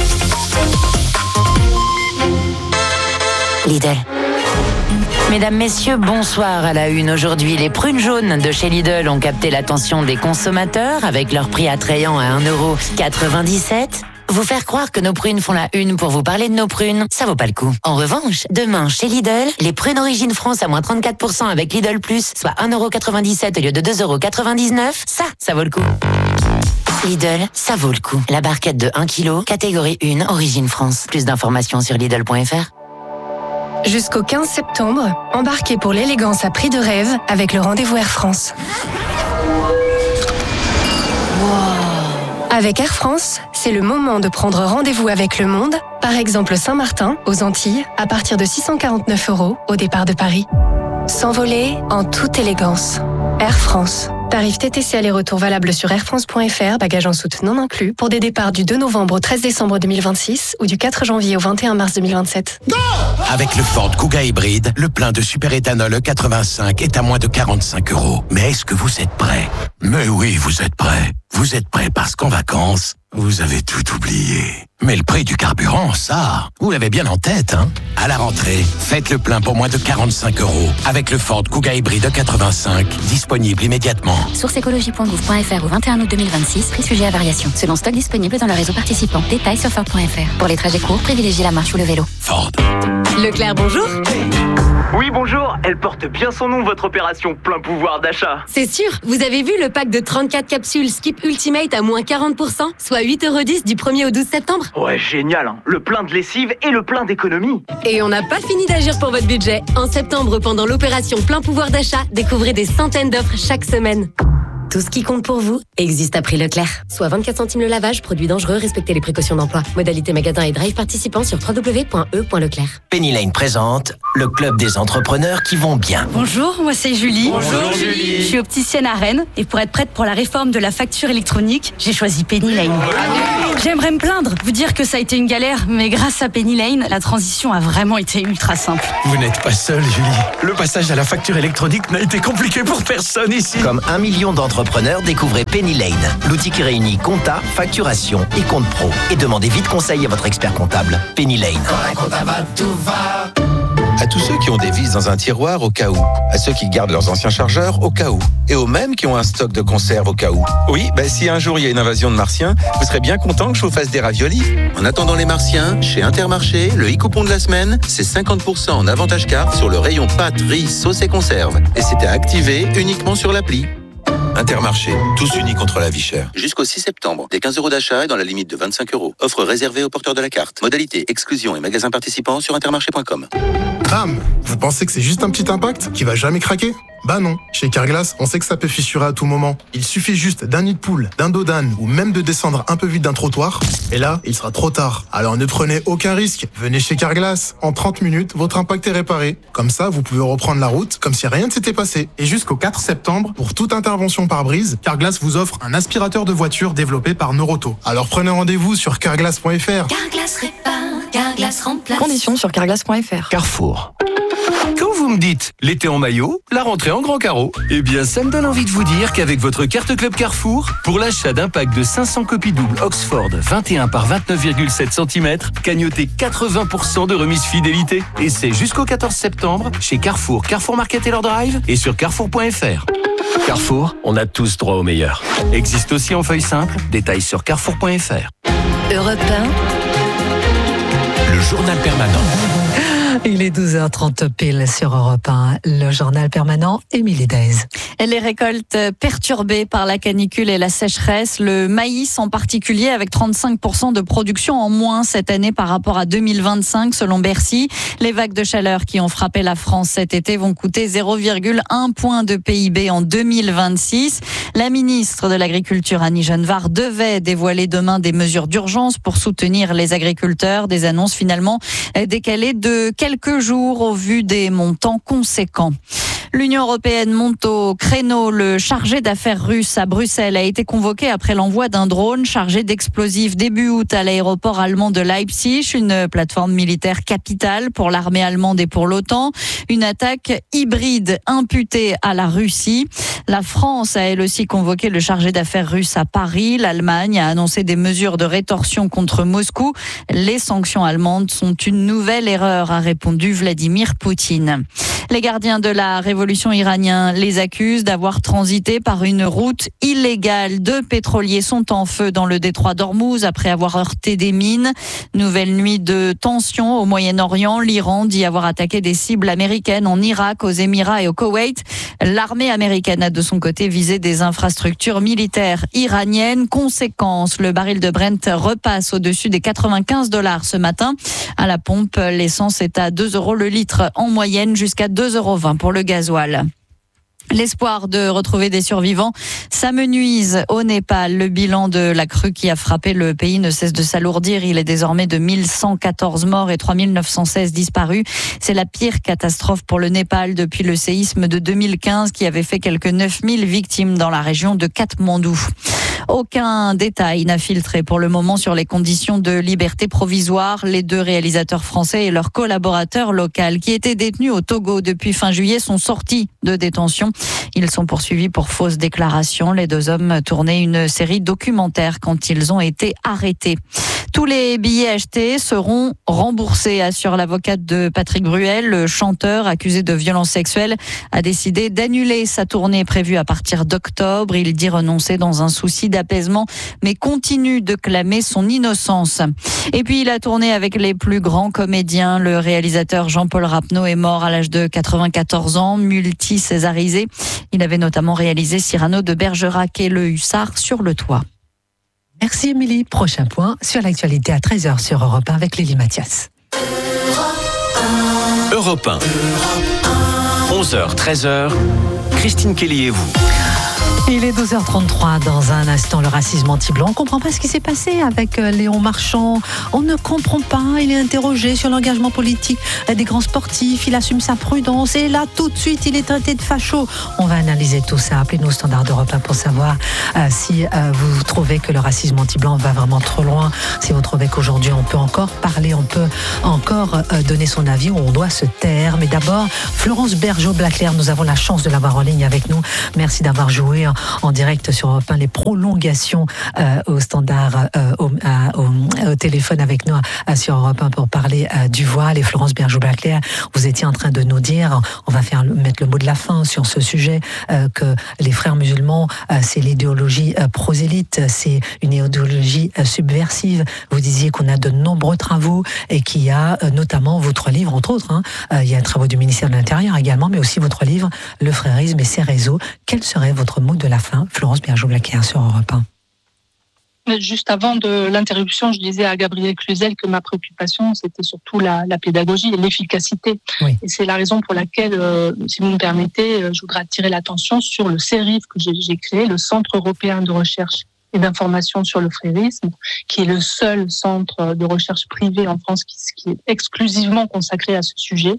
Lidl. Mesdames, messieurs, bonsoir à la une. Aujourd'hui, les prunes jaunes de chez Lidl ont capté l'attention des consommateurs avec leur prix attrayant à un euro quatre-vingt-dix-sept. Vous faire croire que nos prunes font la une pour vous parler de nos prunes, ça vaut pas le coup. En revanche, demain, chez Lidl, les prunes Origine France à moins trente-quatre pour cent avec Lidl Plus, soit un euro quatre-vingt-dix-sept au lieu de deux euros quatre-vingt-dix-neuf, ça, ça vaut le coup. Lidl, ça vaut le coup. La barquette de un kilo, catégorie un, Origine France. Plus d'informations sur Lidl point F R. Jusqu'au quinze septembre, embarquez pour l'élégance à prix de rêve avec le rendez-vous Air France. Avec Air France, c'est le moment de prendre rendez-vous avec le monde, par exemple Saint-Martin, aux Antilles, à partir de six cent quarante-neuf euros au départ de Paris. S'envoler en toute élégance. Air France. Tarif T T C aller-retour valable sur air france point F R, bagages en soute non inclus, pour des départs du deux novembre au treize décembre deux mille vingt-six ou du quatre janvier au vingt et un mars deux mille vingt-sept. Go! Avec le Ford Kuga hybride, le plein de super-éthanol E quatre-vingt-cinq est à moins de quarante-cinq euros. Mais est-ce que vous êtes prêts? Mais oui, vous êtes prêts. Vous êtes prêts parce qu'en vacances, vous avez tout oublié. Mais le prix du carburant, ça, vous l'avez bien en tête, hein? À la rentrée, faites le plein pour moins de quarante-cinq euros avec le Ford Kuga hybride E quatre-vingt-cinq, disponible immédiatement. Source écologie point gouv point F R au vingt et un août deux mille vingt-six, prix sujet à variation. Selon stock disponible dans le réseau participant. Détails sur Ford point F R. Pour les trajets courts, privilégiez la marche ou le vélo. Ford. Leclerc, bonjour. Oui, bonjour. Elle porte bien son nom, votre opération plein pouvoir d'achat. C'est sûr. Vous avez vu le pack de trente-quatre capsules Skip Ultimate à moins quarante pour cent, soit huit euros dix du premier au douze septembre. Ouais, génial. Hein. Le plein de lessive et le plein d'économie. Et on n'a pas fini d'agir pour votre budget. En septembre, pendant l'opération plein pouvoir d'achat, découvrez des centaines d'offres chaque semaine. Tout ce qui compte pour vous existe à prix Leclerc. Soit vingt-quatre centimes le lavage, produit dangereux, respectez les précautions d'emploi. Modalité magasin et drive participants sur w w w point e point leclerc. Penny Lane présente le club des entrepreneurs qui vont bien. Bonjour, moi c'est Julie. Bonjour Julie. Je suis opticienne à Rennes et pour être prête pour la réforme de la facture électronique, j'ai choisi Penny Lane. J'aimerais me plaindre, vous dire que ça a été une galère, mais grâce à Penny Lane, la transition a vraiment été ultra simple. Vous n'êtes pas seule, Julie. Le passage à la facture électronique n'a été compliqué pour personne ici. Comme un million d'entrepreneurs, découvrez Penny Lane, l'outil qui réunit compta, facturation et compte pro. Et demandez vite conseil à votre expert comptable. Penny Lane. Quand un comptable va, tout va. À tous ceux qui ont des vis dans un tiroir au cas où. À ceux qui gardent leurs anciens chargeurs au cas où. Et aux mêmes qui ont un stock de conserve au cas où. Oui, bah, si un jour il y a une invasion de martiens, vous serez bien content que je vous fasse des raviolis. En attendant les martiens, chez Intermarché, le e-coupon de la semaine, c'est cinquante pour cent en avantage carte sur le rayon pâtes, riz, sauce et conserve. Et c'était activé uniquement sur l'appli. Intermarché, tous unis contre la vie chère. Jusqu'au six septembre, des quinze euros d'achat et dans la limite de vingt-cinq euros. Offre réservée aux porteurs de la carte. Modalité, exclusion et magasins participants sur intermarché point com. Bam! Vous pensez que c'est juste un petit impact qui va jamais craquer? Bah non. Chez Carglass, on sait que ça peut fissurer à tout moment. Il suffit juste d'un nid de poule, d'un dos d'âne ou même de descendre un peu vite d'un trottoir. Et là, il sera trop tard. Alors ne prenez aucun risque. Venez chez Carglass. En trente minutes, votre impact est réparé. Comme ça, vous pouvez reprendre la route comme si rien ne s'était passé. Et jusqu'au quatre septembre, pour toute intervention par brise, Carglass vous offre un aspirateur de voiture développé par Noroto. Alors prenez rendez-vous sur carglass point f r. Carglass répare, Carglass remplace. Conditions sur carglass point f r. Carrefour. Quand vous me dites l'été en maillot, la rentrée en grand carreau, eh bien ça me donne envie de vous dire qu'avec votre carte Club Carrefour, pour l'achat d'un pack de cinq cents copies doubles Oxford vingt et un par vingt-neuf virgule sept centimètres, cagnotez quatre-vingts pour cent de remise fidélité. Et c'est jusqu'au quatorze septembre chez Carrefour, Carrefour Market Taylor Drive et sur carrefour point f r. Carrefour, on a tous droit au meilleur. Existe aussi en feuille simple, détails sur carrefour point f r. Europe un. Le journal permanent. Il est douze heures trente pile sur Europe un, le journal permanent, Émilie Daise. Les récoltes perturbées par la canicule et la sécheresse, le maïs en particulier avec trente-cinq pour cent de production en moins cette année par rapport à deux mille vingt-cinq selon Bercy. Les vagues de chaleur qui ont frappé la France cet été vont coûter zéro virgule un point de P I B en deux mille vingt-six. La ministre de l'Agriculture Annie Genevard devait dévoiler demain des mesures d'urgence pour soutenir les agriculteurs. Des annonces finalement décalées de quelques jours au vu des montants conséquents. L'Union européenne monte au créneau. Le chargé d'affaires russe à Bruxelles a été convoqué après l'envoi d'un drone chargé d'explosifs début août à l'aéroport allemand de Leipzig, une plateforme militaire capitale pour l'armée allemande et pour l'OTAN. Une attaque hybride imputée à la Russie. La France a elle aussi convoqué le chargé d'affaires russe à Paris. L'Allemagne a annoncé des mesures de rétorsion contre Moscou. Les sanctions allemandes sont une nouvelle erreur, a répondu Vladimir Poutine. Les gardiens de la révolution iranienne les accusent d'avoir transité par une route illégale. Deux pétroliers sont en feu dans le détroit d'Ormuz après avoir heurté des mines. Nouvelle nuit de tension au Moyen-Orient. L'Iran dit avoir attaqué des cibles américaines en Irak, aux Émirats et au Koweït. L'armée américaine a de son côté visé des infrastructures militaires iraniennes. Conséquence, le baril de Brent repasse au-dessus des quatre-vingt-quinze dollars ce matin. À la pompe, l'essence est à deux euros le litre en moyenne, jusqu'à deux euros vingt pour le gasoil. L'espoir de retrouver des survivants s'amenuise au Népal. Le bilan de la crue qui a frappé le pays ne cesse de s'alourdir. Il est désormais de mille cent quatorze morts et trois mille neuf cent seize disparus. C'est la pire catastrophe pour le Népal depuis le séisme de deux mille quinze qui avait fait quelques neuf mille victimes dans la région de Katmandou. Aucun détail n'a filtré pour le moment sur les conditions de liberté provisoire. Les deux réalisateurs français et leur collaborateur local qui étaient détenus au Togo depuis fin juillet sont sortis de détention. Ils sont poursuivis pour fausses déclarations. Les deux hommes tournaient une série documentaire quand ils ont été arrêtés. Tous les billets achetés seront remboursés, assure l'avocate de Patrick Bruel. Le chanteur accusé de violences sexuelles a décidé d'annuler sa tournée prévue à partir d'octobre. Il dit renoncer dans un souci d'apaisement, mais continue de clamer son innocence. Et puis, il a tourné avec les plus grands comédiens. Le réalisateur Jean-Paul Rapneau est mort à l'âge de quatre-vingt-quatorze ans, multi-césarisé. Il avait notamment réalisé Cyrano de Bergerac et Le Hussard sur le toit. Merci Émilie. Prochain point sur l'actualité à treize heures sur Europe un avec Lélie Mathias. Europe un. onze heures, treize heures. Christine Kelly et vous. Il est douze heures trente-trois. Dans un instant, le racisme anti-blanc. On ne comprend pas ce qui s'est passé avec Léon Marchand. On ne comprend pas. Il est interrogé sur l'engagement politique des grands sportifs. Il assume sa prudence. Et là, tout de suite, il est traité de facho. On va analyser tout ça. Appelez-nous au standard d'Europe un pour savoir euh, si euh, vous trouvez que le racisme anti-blanc va vraiment trop loin. Si vous trouvez qu'aujourd'hui, on peut encore parler, on peut encore euh, donner son avis ou on doit se taire. Mais d'abord, Florence Bergeau-Blaclair, nous avons la chance de l'avoir en ligne avec nous. Merci d'avoir joué en, en direct sur Europe un les prolongations euh, au standard, euh, au, à, au, au téléphone avec nous euh, sur Europe un pour parler euh, du voile. Et Florence Bergeau-Blaclair, vous étiez en train de nous dire, on va faire mettre le mot de la fin sur ce sujet, euh, que les frères musulmans, euh, c'est l'idéologie euh, prosélyte, c'est une idéologie euh, subversive. Vous disiez qu'on a de nombreux travaux et qu'il y a euh, notamment votre livre, entre autres, hein, euh, il y a un travaux du ministère de l'Intérieur également, mais aussi votre livre, Le frérisme et ses réseaux. Quel serait votre mot de la fin, Florence Bergeau-Blaclair sur Europe un? Juste avant de l'interruption, je disais à Gabriel Cluzel que ma préoccupation, c'était surtout la, la pédagogie et l'efficacité. Oui. Et c'est la raison pour laquelle, euh, si vous me permettez, je voudrais attirer l'attention sur le C E R I F que j'ai, j'ai créé, le Centre européen de recherche et d'information sur le frérisme, qui est le seul centre de recherche privé en France qui, qui est exclusivement consacré à ce sujet.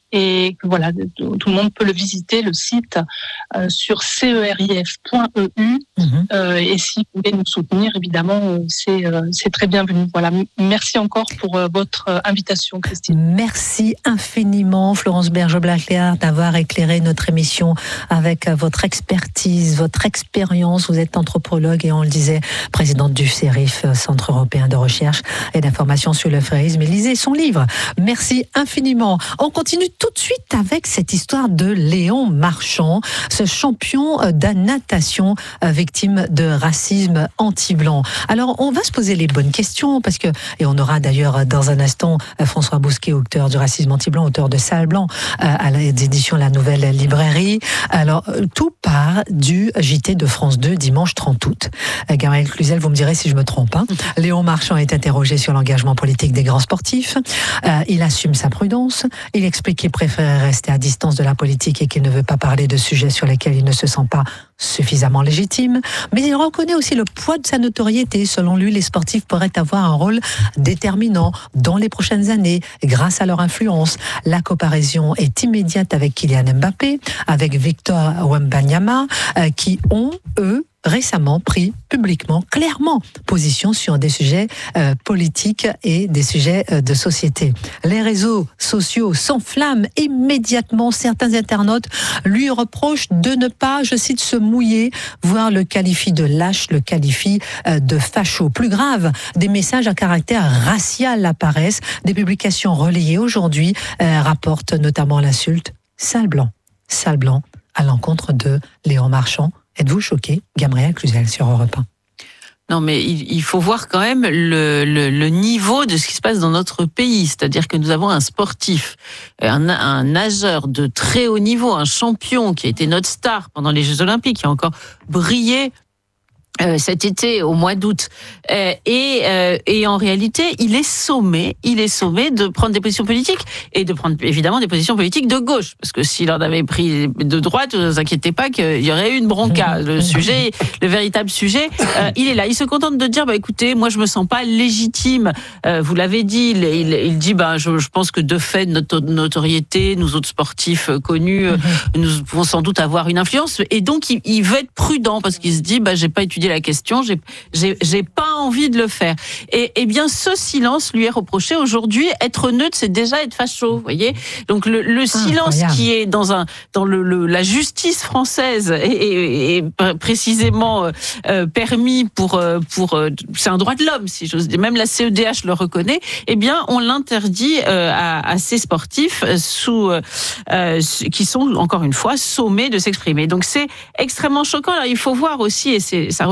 Et voilà, tout le monde peut le visiter, le site, euh, sur cerif point e u. Mm-hmm. Euh, et si vous voulez nous soutenir, évidemment, c'est, euh, c'est très bienvenu. Voilà. Merci encore pour euh, votre euh, invitation, Christine. Merci infiniment, Florence Bergeau-Blaclair, d'avoir éclairé notre émission avec euh, votre expertise, votre expérience. Vous êtes anthropologue et on le dit, présidente du C E R I F, Centre européen de recherche et d'information sur le frérisme. Et lisez son livre. Merci infiniment. On continue tout de suite avec cette histoire de Léon Marchand, ce champion de natation victime de racisme anti-blanc. Alors, on va se poser les bonnes questions parce que, et on aura d'ailleurs dans un instant François Bousquet, auteur du racisme anti-blanc, auteur de Salle Blanc, à l'édition La Nouvelle Librairie. Alors, tout part du J T de France deux, dimanche trente août. Gabriel Cluzel, vous me direz si je me trompe. Hein. Léon Marchand est interrogé sur l'engagement politique des grands sportifs. Euh, il assume sa prudence. Il explique qu'il préfère rester à distance de la politique et qu'il ne veut pas parler de sujets sur lesquels il ne se sent pas suffisamment légitime. Mais il reconnaît aussi le poids de sa notoriété. Selon lui, les sportifs pourraient avoir un rôle déterminant dans les prochaines années grâce à leur influence. La comparaison est immédiate avec Kylian Mbappé, avec Victor Wembanyama, euh, qui ont, eux, récemment pris publiquement, clairement, position sur des sujets euh, politiques et des sujets euh, de société. Les réseaux sociaux s'enflamment immédiatement. Certains internautes lui reprochent de ne pas, je cite, se mouiller, voire le qualifie de lâche, le qualifie euh, de facho. Plus grave, des messages à caractère racial apparaissent. Des publications relayées aujourd'hui euh, rapportent notamment l'insulte « sale blanc ». Sale blanc à l'encontre de Léon Marchand. Êtes-vous choqué, Gabriel Cluzel, sur Europe un? Non, mais il, il faut voir quand même le, le, le niveau de ce qui se passe dans notre pays. C'est-à-dire que nous avons un sportif, un, un nageur de très haut niveau, un champion qui a été notre star pendant les Jeux Olympiques, qui a encore brillé Euh, cet été, au mois d'août. Euh, et, euh, et en réalité, il est sommé, il est sommé de prendre des positions politiques et de prendre évidemment des positions politiques de gauche. Parce que s'il en avait pris de droite, ne vous inquiétez pas qu'il y aurait eu une bronca. Le sujet, le véritable sujet, euh, il est là. Il se contente de dire, bah écoutez, moi je me sens pas légitime. Euh, vous l'avez dit, il, il, il dit, bah je, je pense que de fait, notre notoriété, nous autres sportifs connus, euh, nous pouvons sans doute avoir une influence. Et donc, il, il veut être prudent parce qu'il se dit, bah j'ai pas étudié la question, j'ai, j'ai, j'ai pas envie de le faire. Et, et bien, ce silence lui est reproché aujourd'hui. Être neutre, c'est déjà être facho, vous voyez. Donc, le, le silence Incroyable. Qui est dans un, dans le, le la justice française est, précisément euh, permis pour, pour, c'est un droit de l'homme, si j'ose dire. Même la C E D H le reconnaît. Eh bien, on l'interdit euh, à, à ces sportifs sous, euh, qui sont encore une fois sommés de s'exprimer. Donc, c'est extrêmement choquant. Alors, il faut voir aussi, et c'est, ça rejoint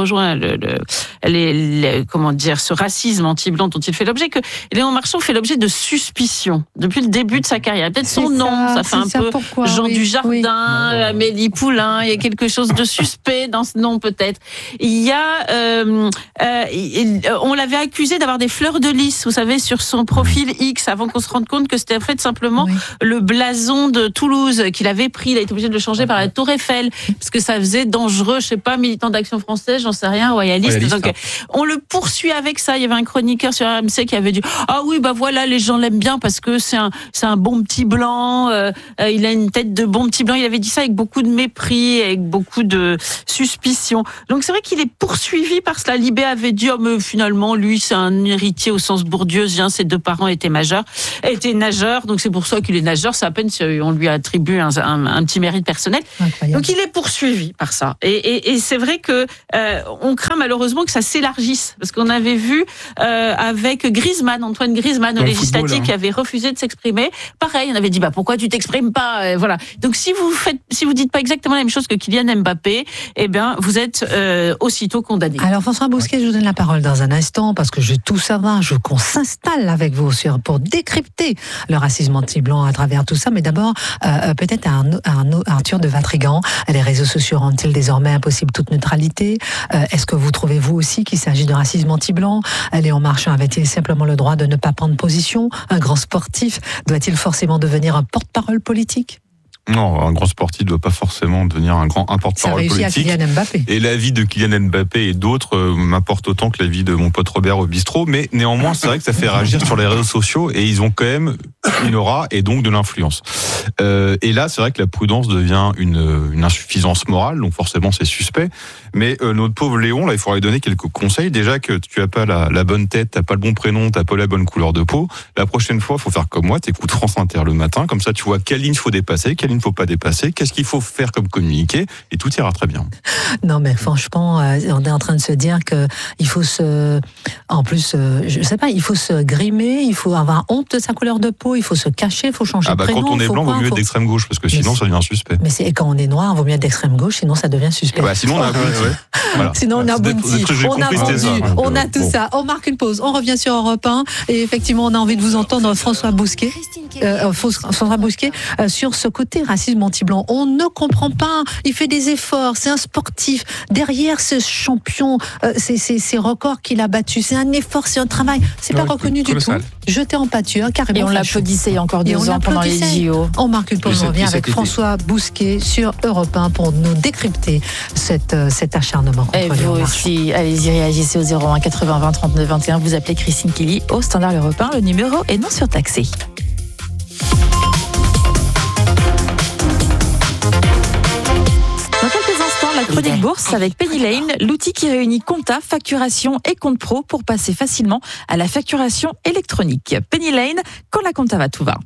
rejoint le, le, les, les, comment dire, ce racisme anti-blanc dont il fait l'objet, que Léon Marchand fait l'objet de suspicion depuis le début de sa carrière. Peut-être son nom, ça, ça fait un ça, peu pourquoi, Jean oui, Dujardin, oui. Amélie Poulain, il y a quelque chose de suspect dans ce nom peut-être. Il y a, euh, euh, il, on l'avait accusé d'avoir des fleurs de lys, vous savez, sur son profil X, avant qu'on se rende compte que c'était en fait simplement oui. le blason de Toulouse qu'il avait pris. Il a été obligé de le changer par la Tour Eiffel, parce que ça faisait dangereux, je sais pas, militant d'Action française, j'en sais rien, royaliste. royaliste donc, on le poursuit avec ça. Il y avait un chroniqueur sur R M C qui avait dit « Ah oui, bah voilà, les gens l'aiment bien parce que c'est un, c'est un bon petit blanc, euh, euh, il a une tête de bon petit blanc. » Il avait dit ça avec beaucoup de mépris, avec beaucoup de suspicion. Donc c'est vrai qu'il est poursuivi par cela. Libé avait dit « Oh, mais finalement, lui, c'est un héritier au sens bourdieusien, ses deux parents étaient majeurs, étaient nageurs, donc c'est pour ça qu'il est nageur, c'est à peine si on lui attribue un, un, un petit mérite personnel. » Donc il est poursuivi par ça. Et, et, et c'est vrai que euh, on craint malheureusement que ça s'élargisse, parce qu'on avait vu euh, avec Griezmann, Antoine Griezmann, au législatif, qui avait refusé de s'exprimer. Pareil, on avait dit bah pourquoi tu t'exprimes pas, euh, voilà. Donc si vous faites, si vous dites pas exactement la même chose que Kylian Mbappé, eh bien vous êtes euh, aussitôt condamné. Alors François Bousquet, je vous donne la parole dans un instant parce que je veux tout savoir. Je veux qu'on s'installe avec vous sur pour décrypter le racisme anti-blanc à travers tout ça. Mais d'abord, euh, peut-être un, un, un Arthur de Vatrigan. Les réseaux sociaux rendent-ils désormais impossible toute neutralité? euh, Est-ce que vous trouvez vous aussi qu'il s'agit de racisme anti-blanc? Léon Marchand avait-il simplement le droit de ne pas prendre position? Un grand sportif doit-il forcément devenir un porte-parole politique? Non, un grand sportif ne doit pas forcément devenir un grand un porte-parole politique. À Kylian Mbappé. Et l'avis de Kylian Mbappé et d'autres euh, m'importe autant que l'avis de mon pote Robert au bistrot. Mais néanmoins, c'est vrai que ça fait réagir sur les réseaux sociaux et ils ont quand même une aura et donc de l'influence. Euh, et là, c'est vrai que la prudence devient une, une insuffisance morale, donc forcément c'est suspect. Mais euh, notre pauvre Léon, là, il faudrait lui donner quelques conseils. Déjà que tu as pas la, la bonne tête, t'as pas le bon prénom, t'as pas la bonne couleur de peau. La prochaine fois, il faut faire comme moi, t'écoutes France Inter le matin, comme ça tu vois quelle ligne faut dépasser, quelle ligne faut pas dépasser, qu'est-ce qu'il faut faire comme communiqué, et tout ira très bien. Non, mais franchement, euh, on est en train de se dire que il faut se, en plus, euh, je sais pas, il faut se grimer, il faut avoir honte de sa couleur de peau, il faut se cacher, il faut changer ah bah, de prénom. Quand on est blanc, il vaut mieux être faut... d'extrême gauche, parce que sinon mais ça devient suspect. Mais c'est, et quand on est noir, il vaut mieux être d'extrême gauche, sinon ça devient suspect. Bah, sinon on a Bounty. Ouais. Voilà. Sinon on a Bounty, on a vendu, on a tout bon. ça. On marque une pause, on revient sur Europe un, et effectivement on a envie de vous entendre François Bousquet, euh, François Bousquet, euh, sur ce côté racisme anti-blanc. On ne comprend pas, il fait des efforts, c'est un sportif. Derrière ce champion, euh, c'est, c'est, c'est records qu'il a battu, c'est un effort, c'est un travail, c'est non, pas reconnu du tout. Jeté en pâture, carrément. Et on l'applaudissait il y a encore deux ans pendant les J O. On marque une pause, on revient avec François Bousquet sur Europe un pour nous décrypter cette, euh, cet acharnement contre Et vous aussi, allez-y, réagissez au zéro un quatre-vingts vingt trente-neuf vingt et un. Vous appelez Christine Kelly au standard Europe un. Le numéro est non surtaxé. Dans quelques instants, la chronique bourse avec Penny Lane, l'outil qui réunit compta, facturation et compte pro pour passer facilement à la facturation électronique. Penny Lane, quand la compta va, tout va.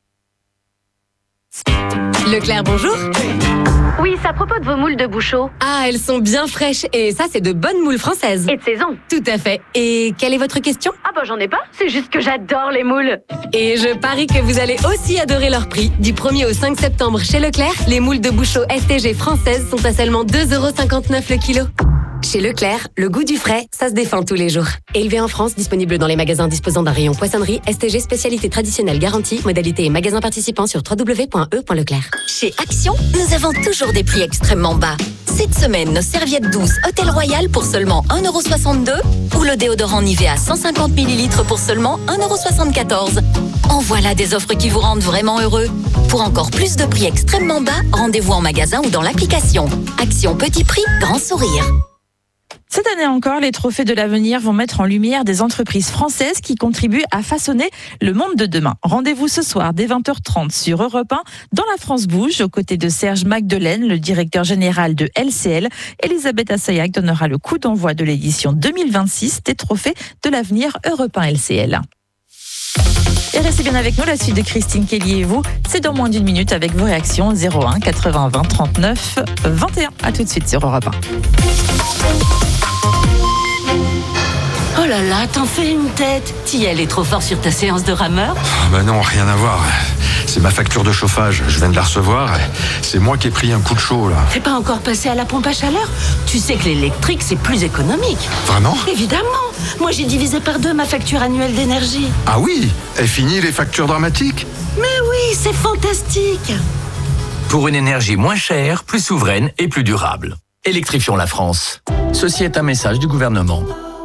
Leclerc, bonjour. Oui, c'est à propos de vos moules de Bouchot. Ah, elles sont bien fraîches. Et ça, c'est de bonnes moules françaises. Et de saison. Tout à fait. Et quelle est votre question? Ah bah j'en ai pas, c'est juste que j'adore les moules. Et je parie que vous allez aussi adorer leur prix. Du premier au cinq septembre chez Leclerc, les moules de Bouchot S T G françaises sont à seulement deux euros cinquante-neuf le kilo. Chez Leclerc, le goût du frais, ça se défend tous les jours. Élevé en France, disponible dans les magasins disposant d'un rayon poissonnerie, S T G spécialité traditionnelle garantie, modalité et magasins participants sur w w w point e point leclerc. Chez Action, nous avons toujours des prix extrêmement bas. Cette semaine, nos serviettes douces Hôtel Royal pour seulement un euro soixante-deux ou le déodorant Nivea cent cinquante millilitres pour seulement un euro soixante-quatorze. En voilà des offres qui vous rendent vraiment heureux. Pour encore plus de prix extrêmement bas, rendez-vous en magasin ou dans l'application. Action Petit Prix, Grand Sourire. Cette année encore, les trophées de l'avenir vont mettre en lumière des entreprises françaises qui contribuent à façonner le monde de demain. Rendez-vous ce soir dès vingt heures trente sur Europe un dans La France Bouge, aux côtés de Serge Magdelaine, le directeur général de L C L. Elisabeth Assayag donnera le coup d'envoi de l'édition deux mille vingt-six des trophées de l'avenir Europe un L C L. Et restez bien avec nous, la suite de Christine Kelly et vous, c'est dans moins d'une minute avec vos réactions zéro un quatre-vingts vingt trente-neuf vingt et un. À tout de suite sur Europe un. Oh là là, t'en fais une tête. T'y allais trop fort sur ta séance de rameur? Bah non, rien à voir. C'est ma facture de chauffage, je viens de la recevoir. C'est moi qui ai pris un coup de chaud, là. T'es pas encore passé à la pompe à chaleur? Tu sais que l'électrique, c'est plus économique. Vraiment? Évidemment. Moi, j'ai divisé par deux ma facture annuelle d'énergie. Ah oui? Et fini les factures dramatiques? Mais oui, c'est fantastique. Pour une énergie moins chère, plus souveraine et plus durable. Électrifions la France. Ceci est un message du gouvernement.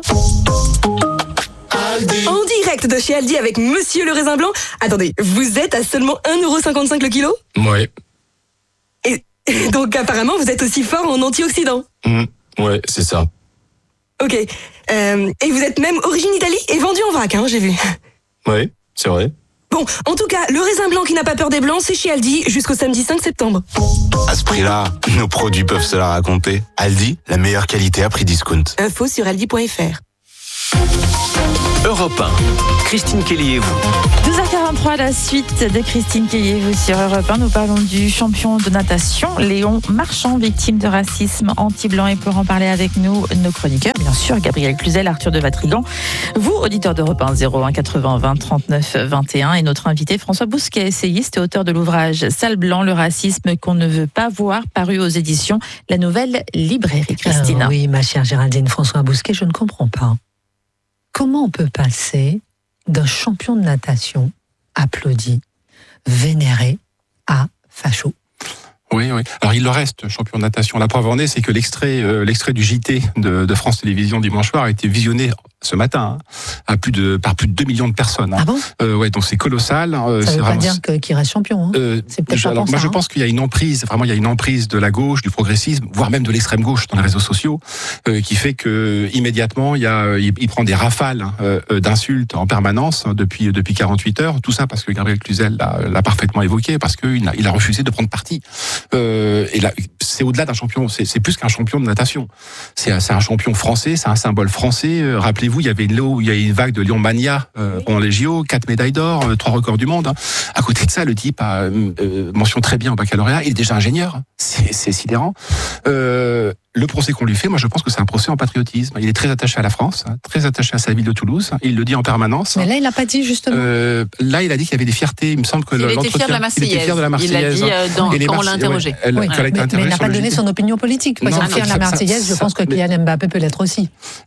En direct de chez Aldi avec Monsieur le Raisin Blanc. Attendez, vous êtes à seulement un euro cinquante-cinq le kilo? Ouais. Et, et donc apparemment vous êtes aussi fort en antioxydants. Mmh, ouais, c'est ça. Ok. Euh, et vous êtes même origine Italie et vendu en vrac, hein, j'ai vu. Ouais, c'est vrai. Bon, en tout cas, le raisin blanc qui n'a pas peur des blancs, c'est chez Aldi jusqu'au samedi cinq septembre. À ce prix-là, nos produits peuvent se la raconter. Aldi, la meilleure qualité à prix discount. Info sur aldi point f r. Europe un. Christine Kelly et vous. douze heures quarante-trois, la suite de Christine Kelly et vous sur Europe un. Nous parlons du champion de natation, Léon Marchand, victime de racisme anti-blanc. Et pour en parler avec nous, nos chroniqueurs, bien sûr, Gabriel Cluzel, Arthur de Vatrigan. Vous, auditeurs d'Europe un, zéro un quatre-vingts vingt trente-neuf vingt et un. Et notre invité, François Bousquet, essayiste et auteur de l'ouvrage Sale blanc, le racisme qu'on ne veut pas voir, paru aux éditions La Nouvelle Librairie. Christine. Euh, oui, ma chère Géraldine, François Bousquet, je ne comprends pas. Comment on peut passer d'un champion de natation applaudi, vénéré, à facho? Oui, oui. Alors il le reste, champion de natation. La preuve en est, c'est que l'extrait, euh, l'extrait du J T de, de France Télévisions dimanche soir a été visionné ce matin, hein, à plus de, par plus de deux millions de personnes. Hein. Ah bon? euh, ouais, donc c'est colossal. Euh, Ça c'est veut vraiment... pas dire que, qu'il reste champion. Hein. Euh, c'est peut-être je, pas alors, pour moi, ça, je hein. pense qu'il y a une emprise, vraiment, il y a une emprise de la gauche, du progressisme, voire même de l'extrême gauche dans les réseaux sociaux, euh, qui fait que immédiatement, il y a, il, il prend des rafales euh, d'insultes en permanence hein, depuis depuis quarante-huit heures. Tout ça parce que Gabriel Cluzel l'a, l'a parfaitement évoqué, parce qu'il a, il a refusé de prendre parti. Euh, et là, c'est au-delà d'un champion, c'est, c'est plus qu'un champion de natation. C'est, c'est un champion français, c'est un symbole français. Euh, rappelez-vous, il y avait une, il y a une vague de Lyon Mania euh, pendant les J O, quatre médailles d'or, euh, trois records du monde. Hein. À côté de ça, le type a euh, mention très bien au baccalauréat. Il est déjà ingénieur. C'est, c'est sidérant. Euh, le procès qu'on lui fait, moi, je pense que c'est un procès en patriotisme. Il est très attaché à la France, hein, très attaché à sa ville de Toulouse. Il le dit en permanence. Mais là, il n'a pas dit justement. Euh, là, il a dit qu'il y avait des fiertés. Il me semble que il l'entretien. Était fier de la Marseillaise. Il était fier de la Marseillaise. Il l'a dit euh, dans, quand on l'a interrogé. Ouais, elle, oui, quand elle a été mais, interrogée mais il n'a pas donné son opinion politique. Par exemple, fier de la Marseillaise, je pense que Kylian Mbappé peut l'être aussi.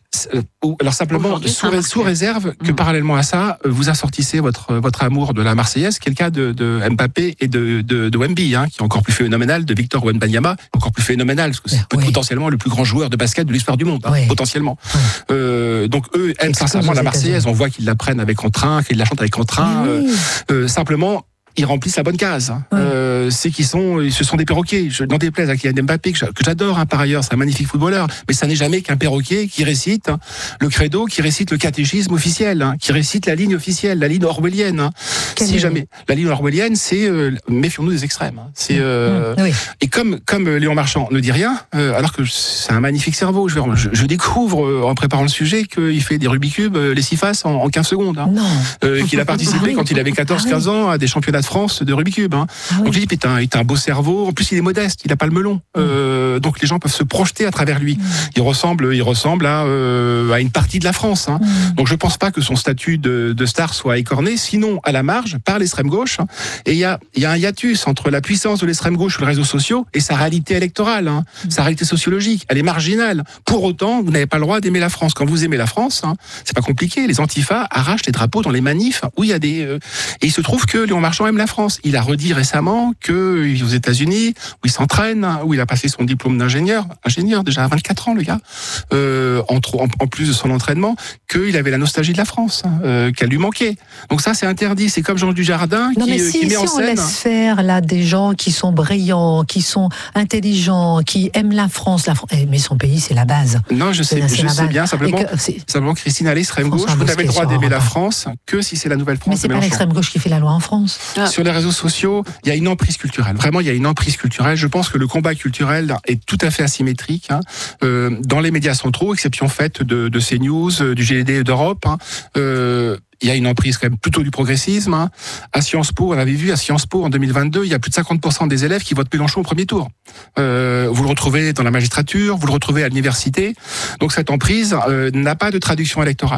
Alors simplement, sous, sous réserve que mmh. parallèlement à ça, vous assortissez votre votre amour de la Marseillaise, qui est le cas de, de Mbappé et de, de, de Wemby, hein, qui est encore plus phénoménal, de Victor Wembanyama, encore plus phénoménal, parce que c'est oui. potentiellement le plus grand joueur de basket de l'histoire du monde, hein, oui. potentiellement. Oui. Euh, donc eux aiment sincèrement la Marseillaise, on voit qu'ils la prennent avec entrain, qu'ils la chantent avec entrain. Oui. Euh, euh, simplement, ils remplissent la bonne case. Oui. Euh, c'est qu'ils sont, ce sont des perroquets. Je n'en déplaise à Kylian Mbappé, que j'adore hein, par ailleurs, c'est un magnifique footballeur, mais ça n'est jamais qu'un perroquet qui récite hein, le credo, qui récite le catéchisme officiel, hein, qui récite la ligne officielle, la ligne orwellienne. Hein. Si ligne? jamais, la ligne orwellienne, c'est euh, méfions-nous des extrêmes. Hein. C'est euh, mmh. oui. Et comme comme Léon Marchand ne dit rien, euh, alors que c'est un magnifique cerveau. Je, je, je découvre euh, en préparant le sujet qu'il fait des Rubik's Cube, euh, les six faces en, en quinze secondes. Hein. Non. Euh, qu'il a participé ah oui. quand il avait quatorze quinze ah oui. ans à des championnats de France de Rubik's Cube. Hein. Ah oui. Donc je dis, putain, il a un beau cerveau. En plus, il est modeste, il n'a pas le melon. Mmh. Euh, donc les gens peuvent se projeter à travers lui. Mmh. Il ressemble, il ressemble à, euh, à une partie de la France. Hein. Mmh. Donc je pense pas que son statut de, de star soit écorné, sinon à la marge par l'extrême gauche. Hein. Et il y a, il y a un hiatus entre la puissance de l'extrême gauche sur les réseaux sociaux et sa réalité électorale, hein. Mmh. Sa réalité sociologique. Elle est marginale. Pour autant, vous n'avez pas le droit d'aimer la France. Quand vous aimez la France, hein, c'est pas compliqué. Les antifas arrachent les drapeaux dans les manifs où il y a des. Euh, et il se trouve que Léon Marchand aime la France. Il a redit récemment que il vit aux États-Unis, où il s'entraîne, où il a passé son diplôme d'ingénieur, ingénieur déjà à vingt-quatre ans le gars, euh, en, en, en plus de son entraînement, qu'il avait la nostalgie de la France, euh, qu'elle lui manquait. Donc ça c'est interdit. C'est comme Jean Dujardin non, qui, mais si, qui met si en on scène. Laisse faire là des gens qui sont brillants, qui sont intelligents, qui aiment la France, la France. Mais son pays c'est la base. Non, je sais, je sais bien. Simplement, que, simplement Christine à l'extrême gauche, vous n'avez le droit d'aimer la France que si c'est la nouvelle France. Mais c'est pas l'extrême gauche qui fait la loi en France. Ah. Sur les réseaux sociaux, il y a une emprise culturelle. Vraiment, il y a une emprise culturelle. Je pense que le combat culturel est tout à fait asymétrique hein, euh, dans les médias centraux, exception faite de, de CNews, euh, du G D D d'Europe. Hein, euh, il y a une emprise quand même plutôt du progressisme. Hein. À Sciences Po, on avait vu à Sciences Po en deux mille vingt-deux, il y a plus de cinquante pour cent des élèves qui votent Mélenchon au premier tour. Euh, vous le retrouvez dans la magistrature, vous le retrouvez à l'université. Donc cette emprise euh, n'a pas de traduction électorale. Hein.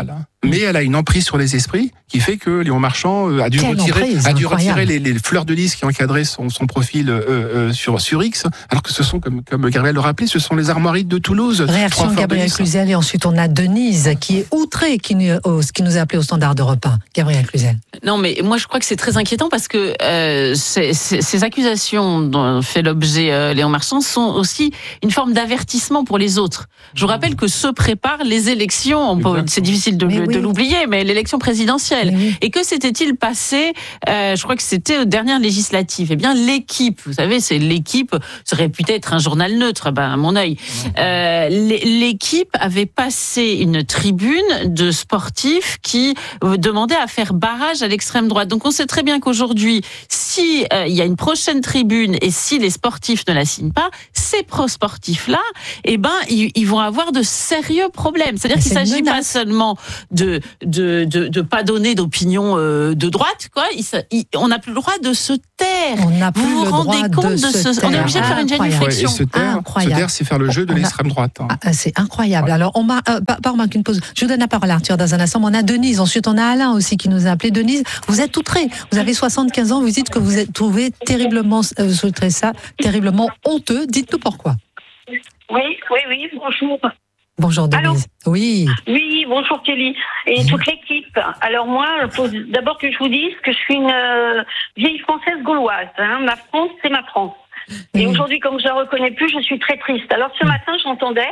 mais elle a une emprise sur les esprits qui fait que Léon Marchand euh, a dû Quelle retirer, emprise, a dû incroyable. retirer les, les fleurs de lys qui encadraient son, son profil euh, euh, sur, sur X, alors que ce sont, comme, comme Gabriel le rappelait, ce sont les armoiries de Toulouse. Réaction Trois de Gabriel fleurs de lys. Cluzel et ensuite on a Denise qui est outrée, qui nous, au- qui nous a appelé au standard de repas. Gabriel Cluzel. Non, mais moi je crois que c'est très inquiétant parce que euh, ces, ces- ces accusations dont fait l'objet euh, Léon Marchand sont aussi une forme d'avertissement pour les autres. Je vous rappelle que se préparent les élections, on peut- c'est difficile de, Mais de oui. l'oublier, mais l'élection présidentielle. Et que s'était-il passé, euh, je crois que c'était aux dernières législatives, eh bien l'équipe, vous savez, c'est l'équipe, se réputait être un journal neutre, ben, à mon œil. Euh, l'é- l'équipe avait passé une tribune de sportifs qui euh, demandaient à faire barrage à l'extrême droite. Donc on sait très bien qu'aujourd'hui, si euh, il y a une prochaine tribune et si les sportifs ne la signent pas, ces pro-sportifs-là, eh ben, ils, ils vont avoir de sérieux problèmes. C'est-à-dire Mais qu'il c'est une s'agit pas menace. seulement de de de, de pas donner d'opinion euh, de droite, quoi. Il, sa- il- on n'a plus le droit de se taire. On n'a plus vous vous le rendez droit compte de de se ce, on est taire. obligé de faire une Incroyable. Ouais, et génuflexion. se taire, se Incroyable. taire, c'est faire le jeu de On a- l'extrême droite. hein. Ah, c'est incroyable. Alors, on m'a euh, pas, pas remarqué une pause. Je vous donne la parole, Arthur, dans un instant. Mais on a Denise. Ensuite, on a Alain aussi qui nous a appelé. Denise, vous êtes outrée. Vous avez soixante-quinze ans. Vous dites que vous êtes trouvé terriblement, euh, vous trouvez ça terriblement honteux. Dites-nous pourquoi. Oui, oui, oui, bonjour. Bonjour, Denise. Oui. Oui, bonjour Kelly et toute l'équipe. Alors moi, il faut d'abord que je vous dise que je suis une euh, vieille française gauloise. Hein. Ma France, c'est ma France. Et aujourd'hui, comme je ne la reconnais plus, je suis très triste. Alors ce matin, j'entendais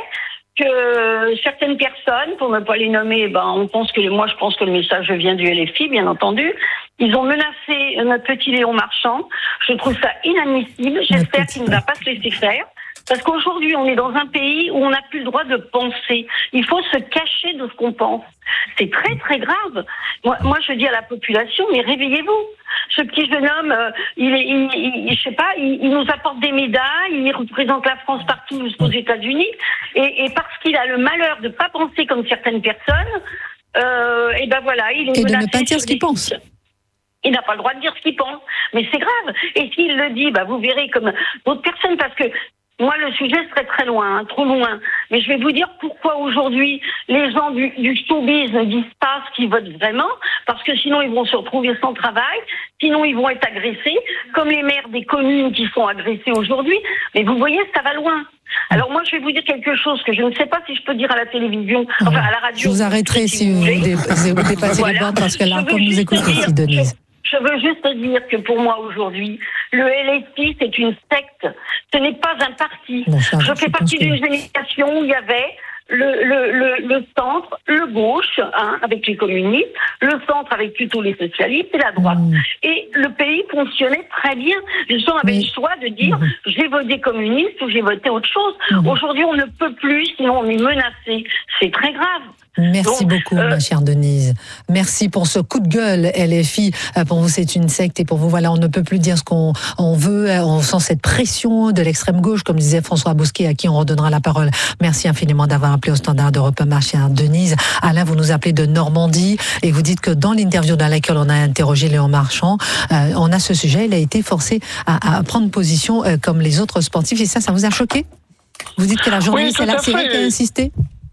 que certaines personnes, pour ne pas les nommer, ben, on pense que moi, je pense que le message vient du L F I, bien entendu. Ils ont menacé notre petit Léon Marchand. Je trouve ça inadmissible. J'espère qu'il ne va pas se laisser faire. Parce qu'aujourd'hui, on est dans un pays où on n'a plus le droit de penser. Il faut se cacher de ce qu'on pense. C'est très, très grave. Moi, moi, je dis à la population, mais réveillez-vous. Ce petit jeune homme, euh, il est, il, il, je sais pas, il, il nous apporte des médailles, il représente la France partout jusqu'aux États-Unis. Et, et parce qu'il a le malheur de pas penser comme certaines personnes, euh, et ben voilà, il est Et de menacé ne pas dire sur ce qu'il des pense. sites. Il n'a pas le droit de dire ce qu'il pense. Mais c'est grave. Et s'il le dit, bah, vous verrez comme d'autres personnes, parce que moi, le sujet serait très loin, hein, trop loin. Mais je vais vous dire pourquoi aujourd'hui les gens du, du showbiz ne disent pas ce qu'ils votent vraiment, parce que sinon ils vont se retrouver sans travail, sinon ils vont être agressés, comme les maires des communes qui sont agressés aujourd'hui. Mais vous voyez, ça va loin. Alors moi, je vais vous dire quelque chose que je ne sais pas si je peux dire à la télévision, enfin à la radio. Je vous arrêterai si vous, voulez. dé- vous dépassez les Voilà. bornes parce que là, Je veux comme nous juste écoute dire aussi, Denise. Je veux juste dire que pour moi aujourd'hui, le L F I c'est une secte. Ce n'est pas un parti. Bon, ça, je je fais pense partie que- d'une génération où il y avait le, le, le, le centre, le gauche, hein, avec les communistes, le centre avec plutôt les socialistes et la droite. Mmh. Et le pays fonctionnait très bien. Les gens avaient Mais- le choix de dire Mmh. j'ai voté communiste ou j'ai voté autre chose. Mmh. Aujourd'hui, on ne peut plus, sinon on est menacé. C'est très grave. Merci Donc, beaucoup, euh, ma chère Denise. Merci pour ce coup de gueule, L F I. Euh, Pour vous, c'est une secte et pour vous, voilà, on ne peut plus dire ce qu'on on veut. Euh, On sent cette pression de l'extrême gauche, comme disait François Bousquet, à qui on redonnera la parole. Merci infiniment d'avoir appelé au standard d'Europe un, ma chère Denise. Alain, vous nous appelez de Normandie et vous dites que dans l'interview dans laquelle on a interrogé Léon Marchand, euh, on a ce sujet, il a été forcé à, à prendre position euh, comme les autres sportifs et ça, ça vous a choqué? Vous dites que la journaliste, Oui, elle a tout à c'est elle qui a fait. insisté?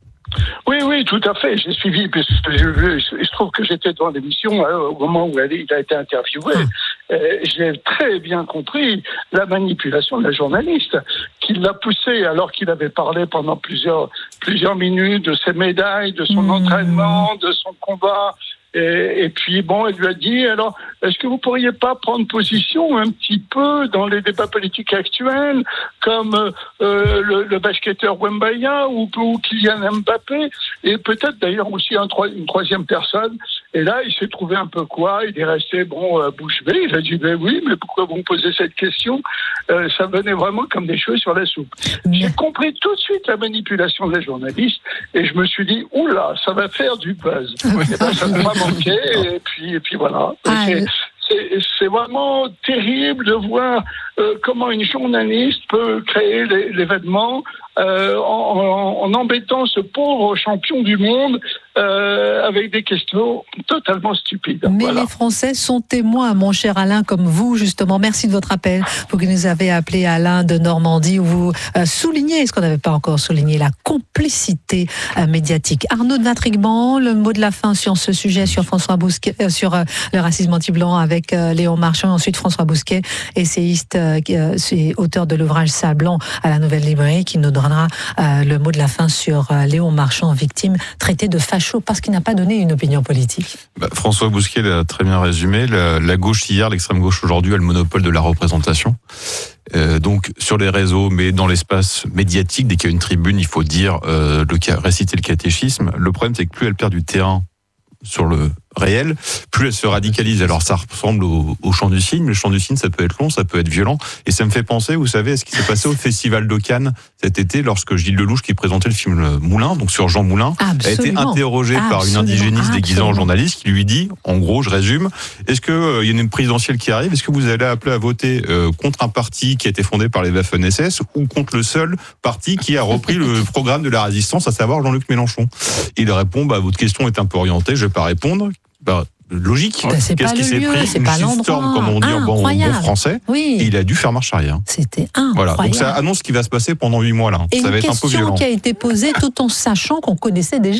Oui, oui, tout à fait. J'ai suivi, parce que je, je, je trouve que j'étais dans l'émission hein, au moment où elle, il a été interviewé. Euh, J'ai très bien compris la manipulation de la journaliste qui l'a poussé alors qu'il avait parlé pendant plusieurs, plusieurs minutes de ses médailles, de son mmh. entraînement, de son combat. Et, et puis, bon, elle lui a dit, alors, est-ce que vous pourriez pas prendre position un petit peu dans les débats politiques actuels, comme euh, le, le basketteur Wembanyama ou, ou Kylian Mbappé, et peut-être d'ailleurs aussi un, une troisième personne. Et là, il s'est trouvé un peu quoi? Il est resté, bon, euh, bouche bée. Il a dit, ben oui, mais pourquoi vous me posez cette question? euh, Ça venait vraiment comme des cheveux sur la soupe. J'ai compris tout de suite la manipulation des journalistes, et je me suis dit, oula, ça va faire du buzz. Et ben, ça ne m'a manqué, et puis, et puis voilà. Ah, c'est, c'est, c'est vraiment terrible de voir euh, comment une journaliste peut créer les, l'événement euh, en, en, en embêtant ce pauvre champion du monde euh, avec des questions totalement stupides. Mais Voilà. les Français sont témoins, mon cher Alain, comme vous, justement. Merci de votre appel. Vous qui nous avez appelé Alain de Normandie, où vous euh, soulignez, ce qu'on n'avait pas encore souligné, la complicité euh, médiatique. Arnaud de Vatrigman, le mot de la fin sur ce sujet, sur François Bousquet, euh, sur euh, le racisme anti-blanc avec euh, Léon Marchand, ensuite François Bousquet, essayiste, euh, c'est auteur de l'ouvrage Ça Blanc à la Nouvelle Librairie, qui nous donnera euh, le mot de la fin sur euh, Léon Marchand, victime, traité de facho parce qu'il n'a pas donné une opinion politique. Bah, François Bousquet l'a très bien résumé. La, la gauche hier, l'extrême gauche aujourd'hui a le monopole de la représentation. Euh, donc sur les réseaux, mais dans l'espace médiatique, dès qu'il y a une tribune, il faut dire euh, le, réciter le catéchisme. Le problème, c'est que plus elle perd du terrain sur le réel, plus elle se radicalise. Alors ça ressemble au, au chant du cygne, mais le chant du cygne, ça peut être long, ça peut être violent, et ça me fait penser, vous savez, à ce qui s'est passé au Festival de Cannes cet été, lorsque Gilles Lelouch, qui présentait le film Moulin, donc sur Jean Moulin, Absolument. a été interrogé Absolument. par une indigéniste déguisée en Absolument. journaliste, qui lui dit, en gros, je résume, est-ce que euh, il y a une présidentielle qui arrive, est-ce que vous allez appeler à voter euh, contre un parti qui a été fondé par les Waffen S S ou contre le seul parti qui a repris le programme de la résistance, à savoir Jean-Luc Mélenchon? Il répond, bah, votre question est un peu orientée, je vais pas répondre. Bah, logique. Ben, c'est Qu'est-ce pas qui le s'est lieu, pris? c'est Une pas shitstorm, l'endroit. comme on dit en bon, en bon Incroyable. français. Oui. Et il a dû faire marche arrière. C'était incroyable. Voilà. Donc ça annonce ce qui va se passer pendant huit mois là. Et ça une va être un peu question violent. qui a été posée tout en sachant qu'on connaissait déjà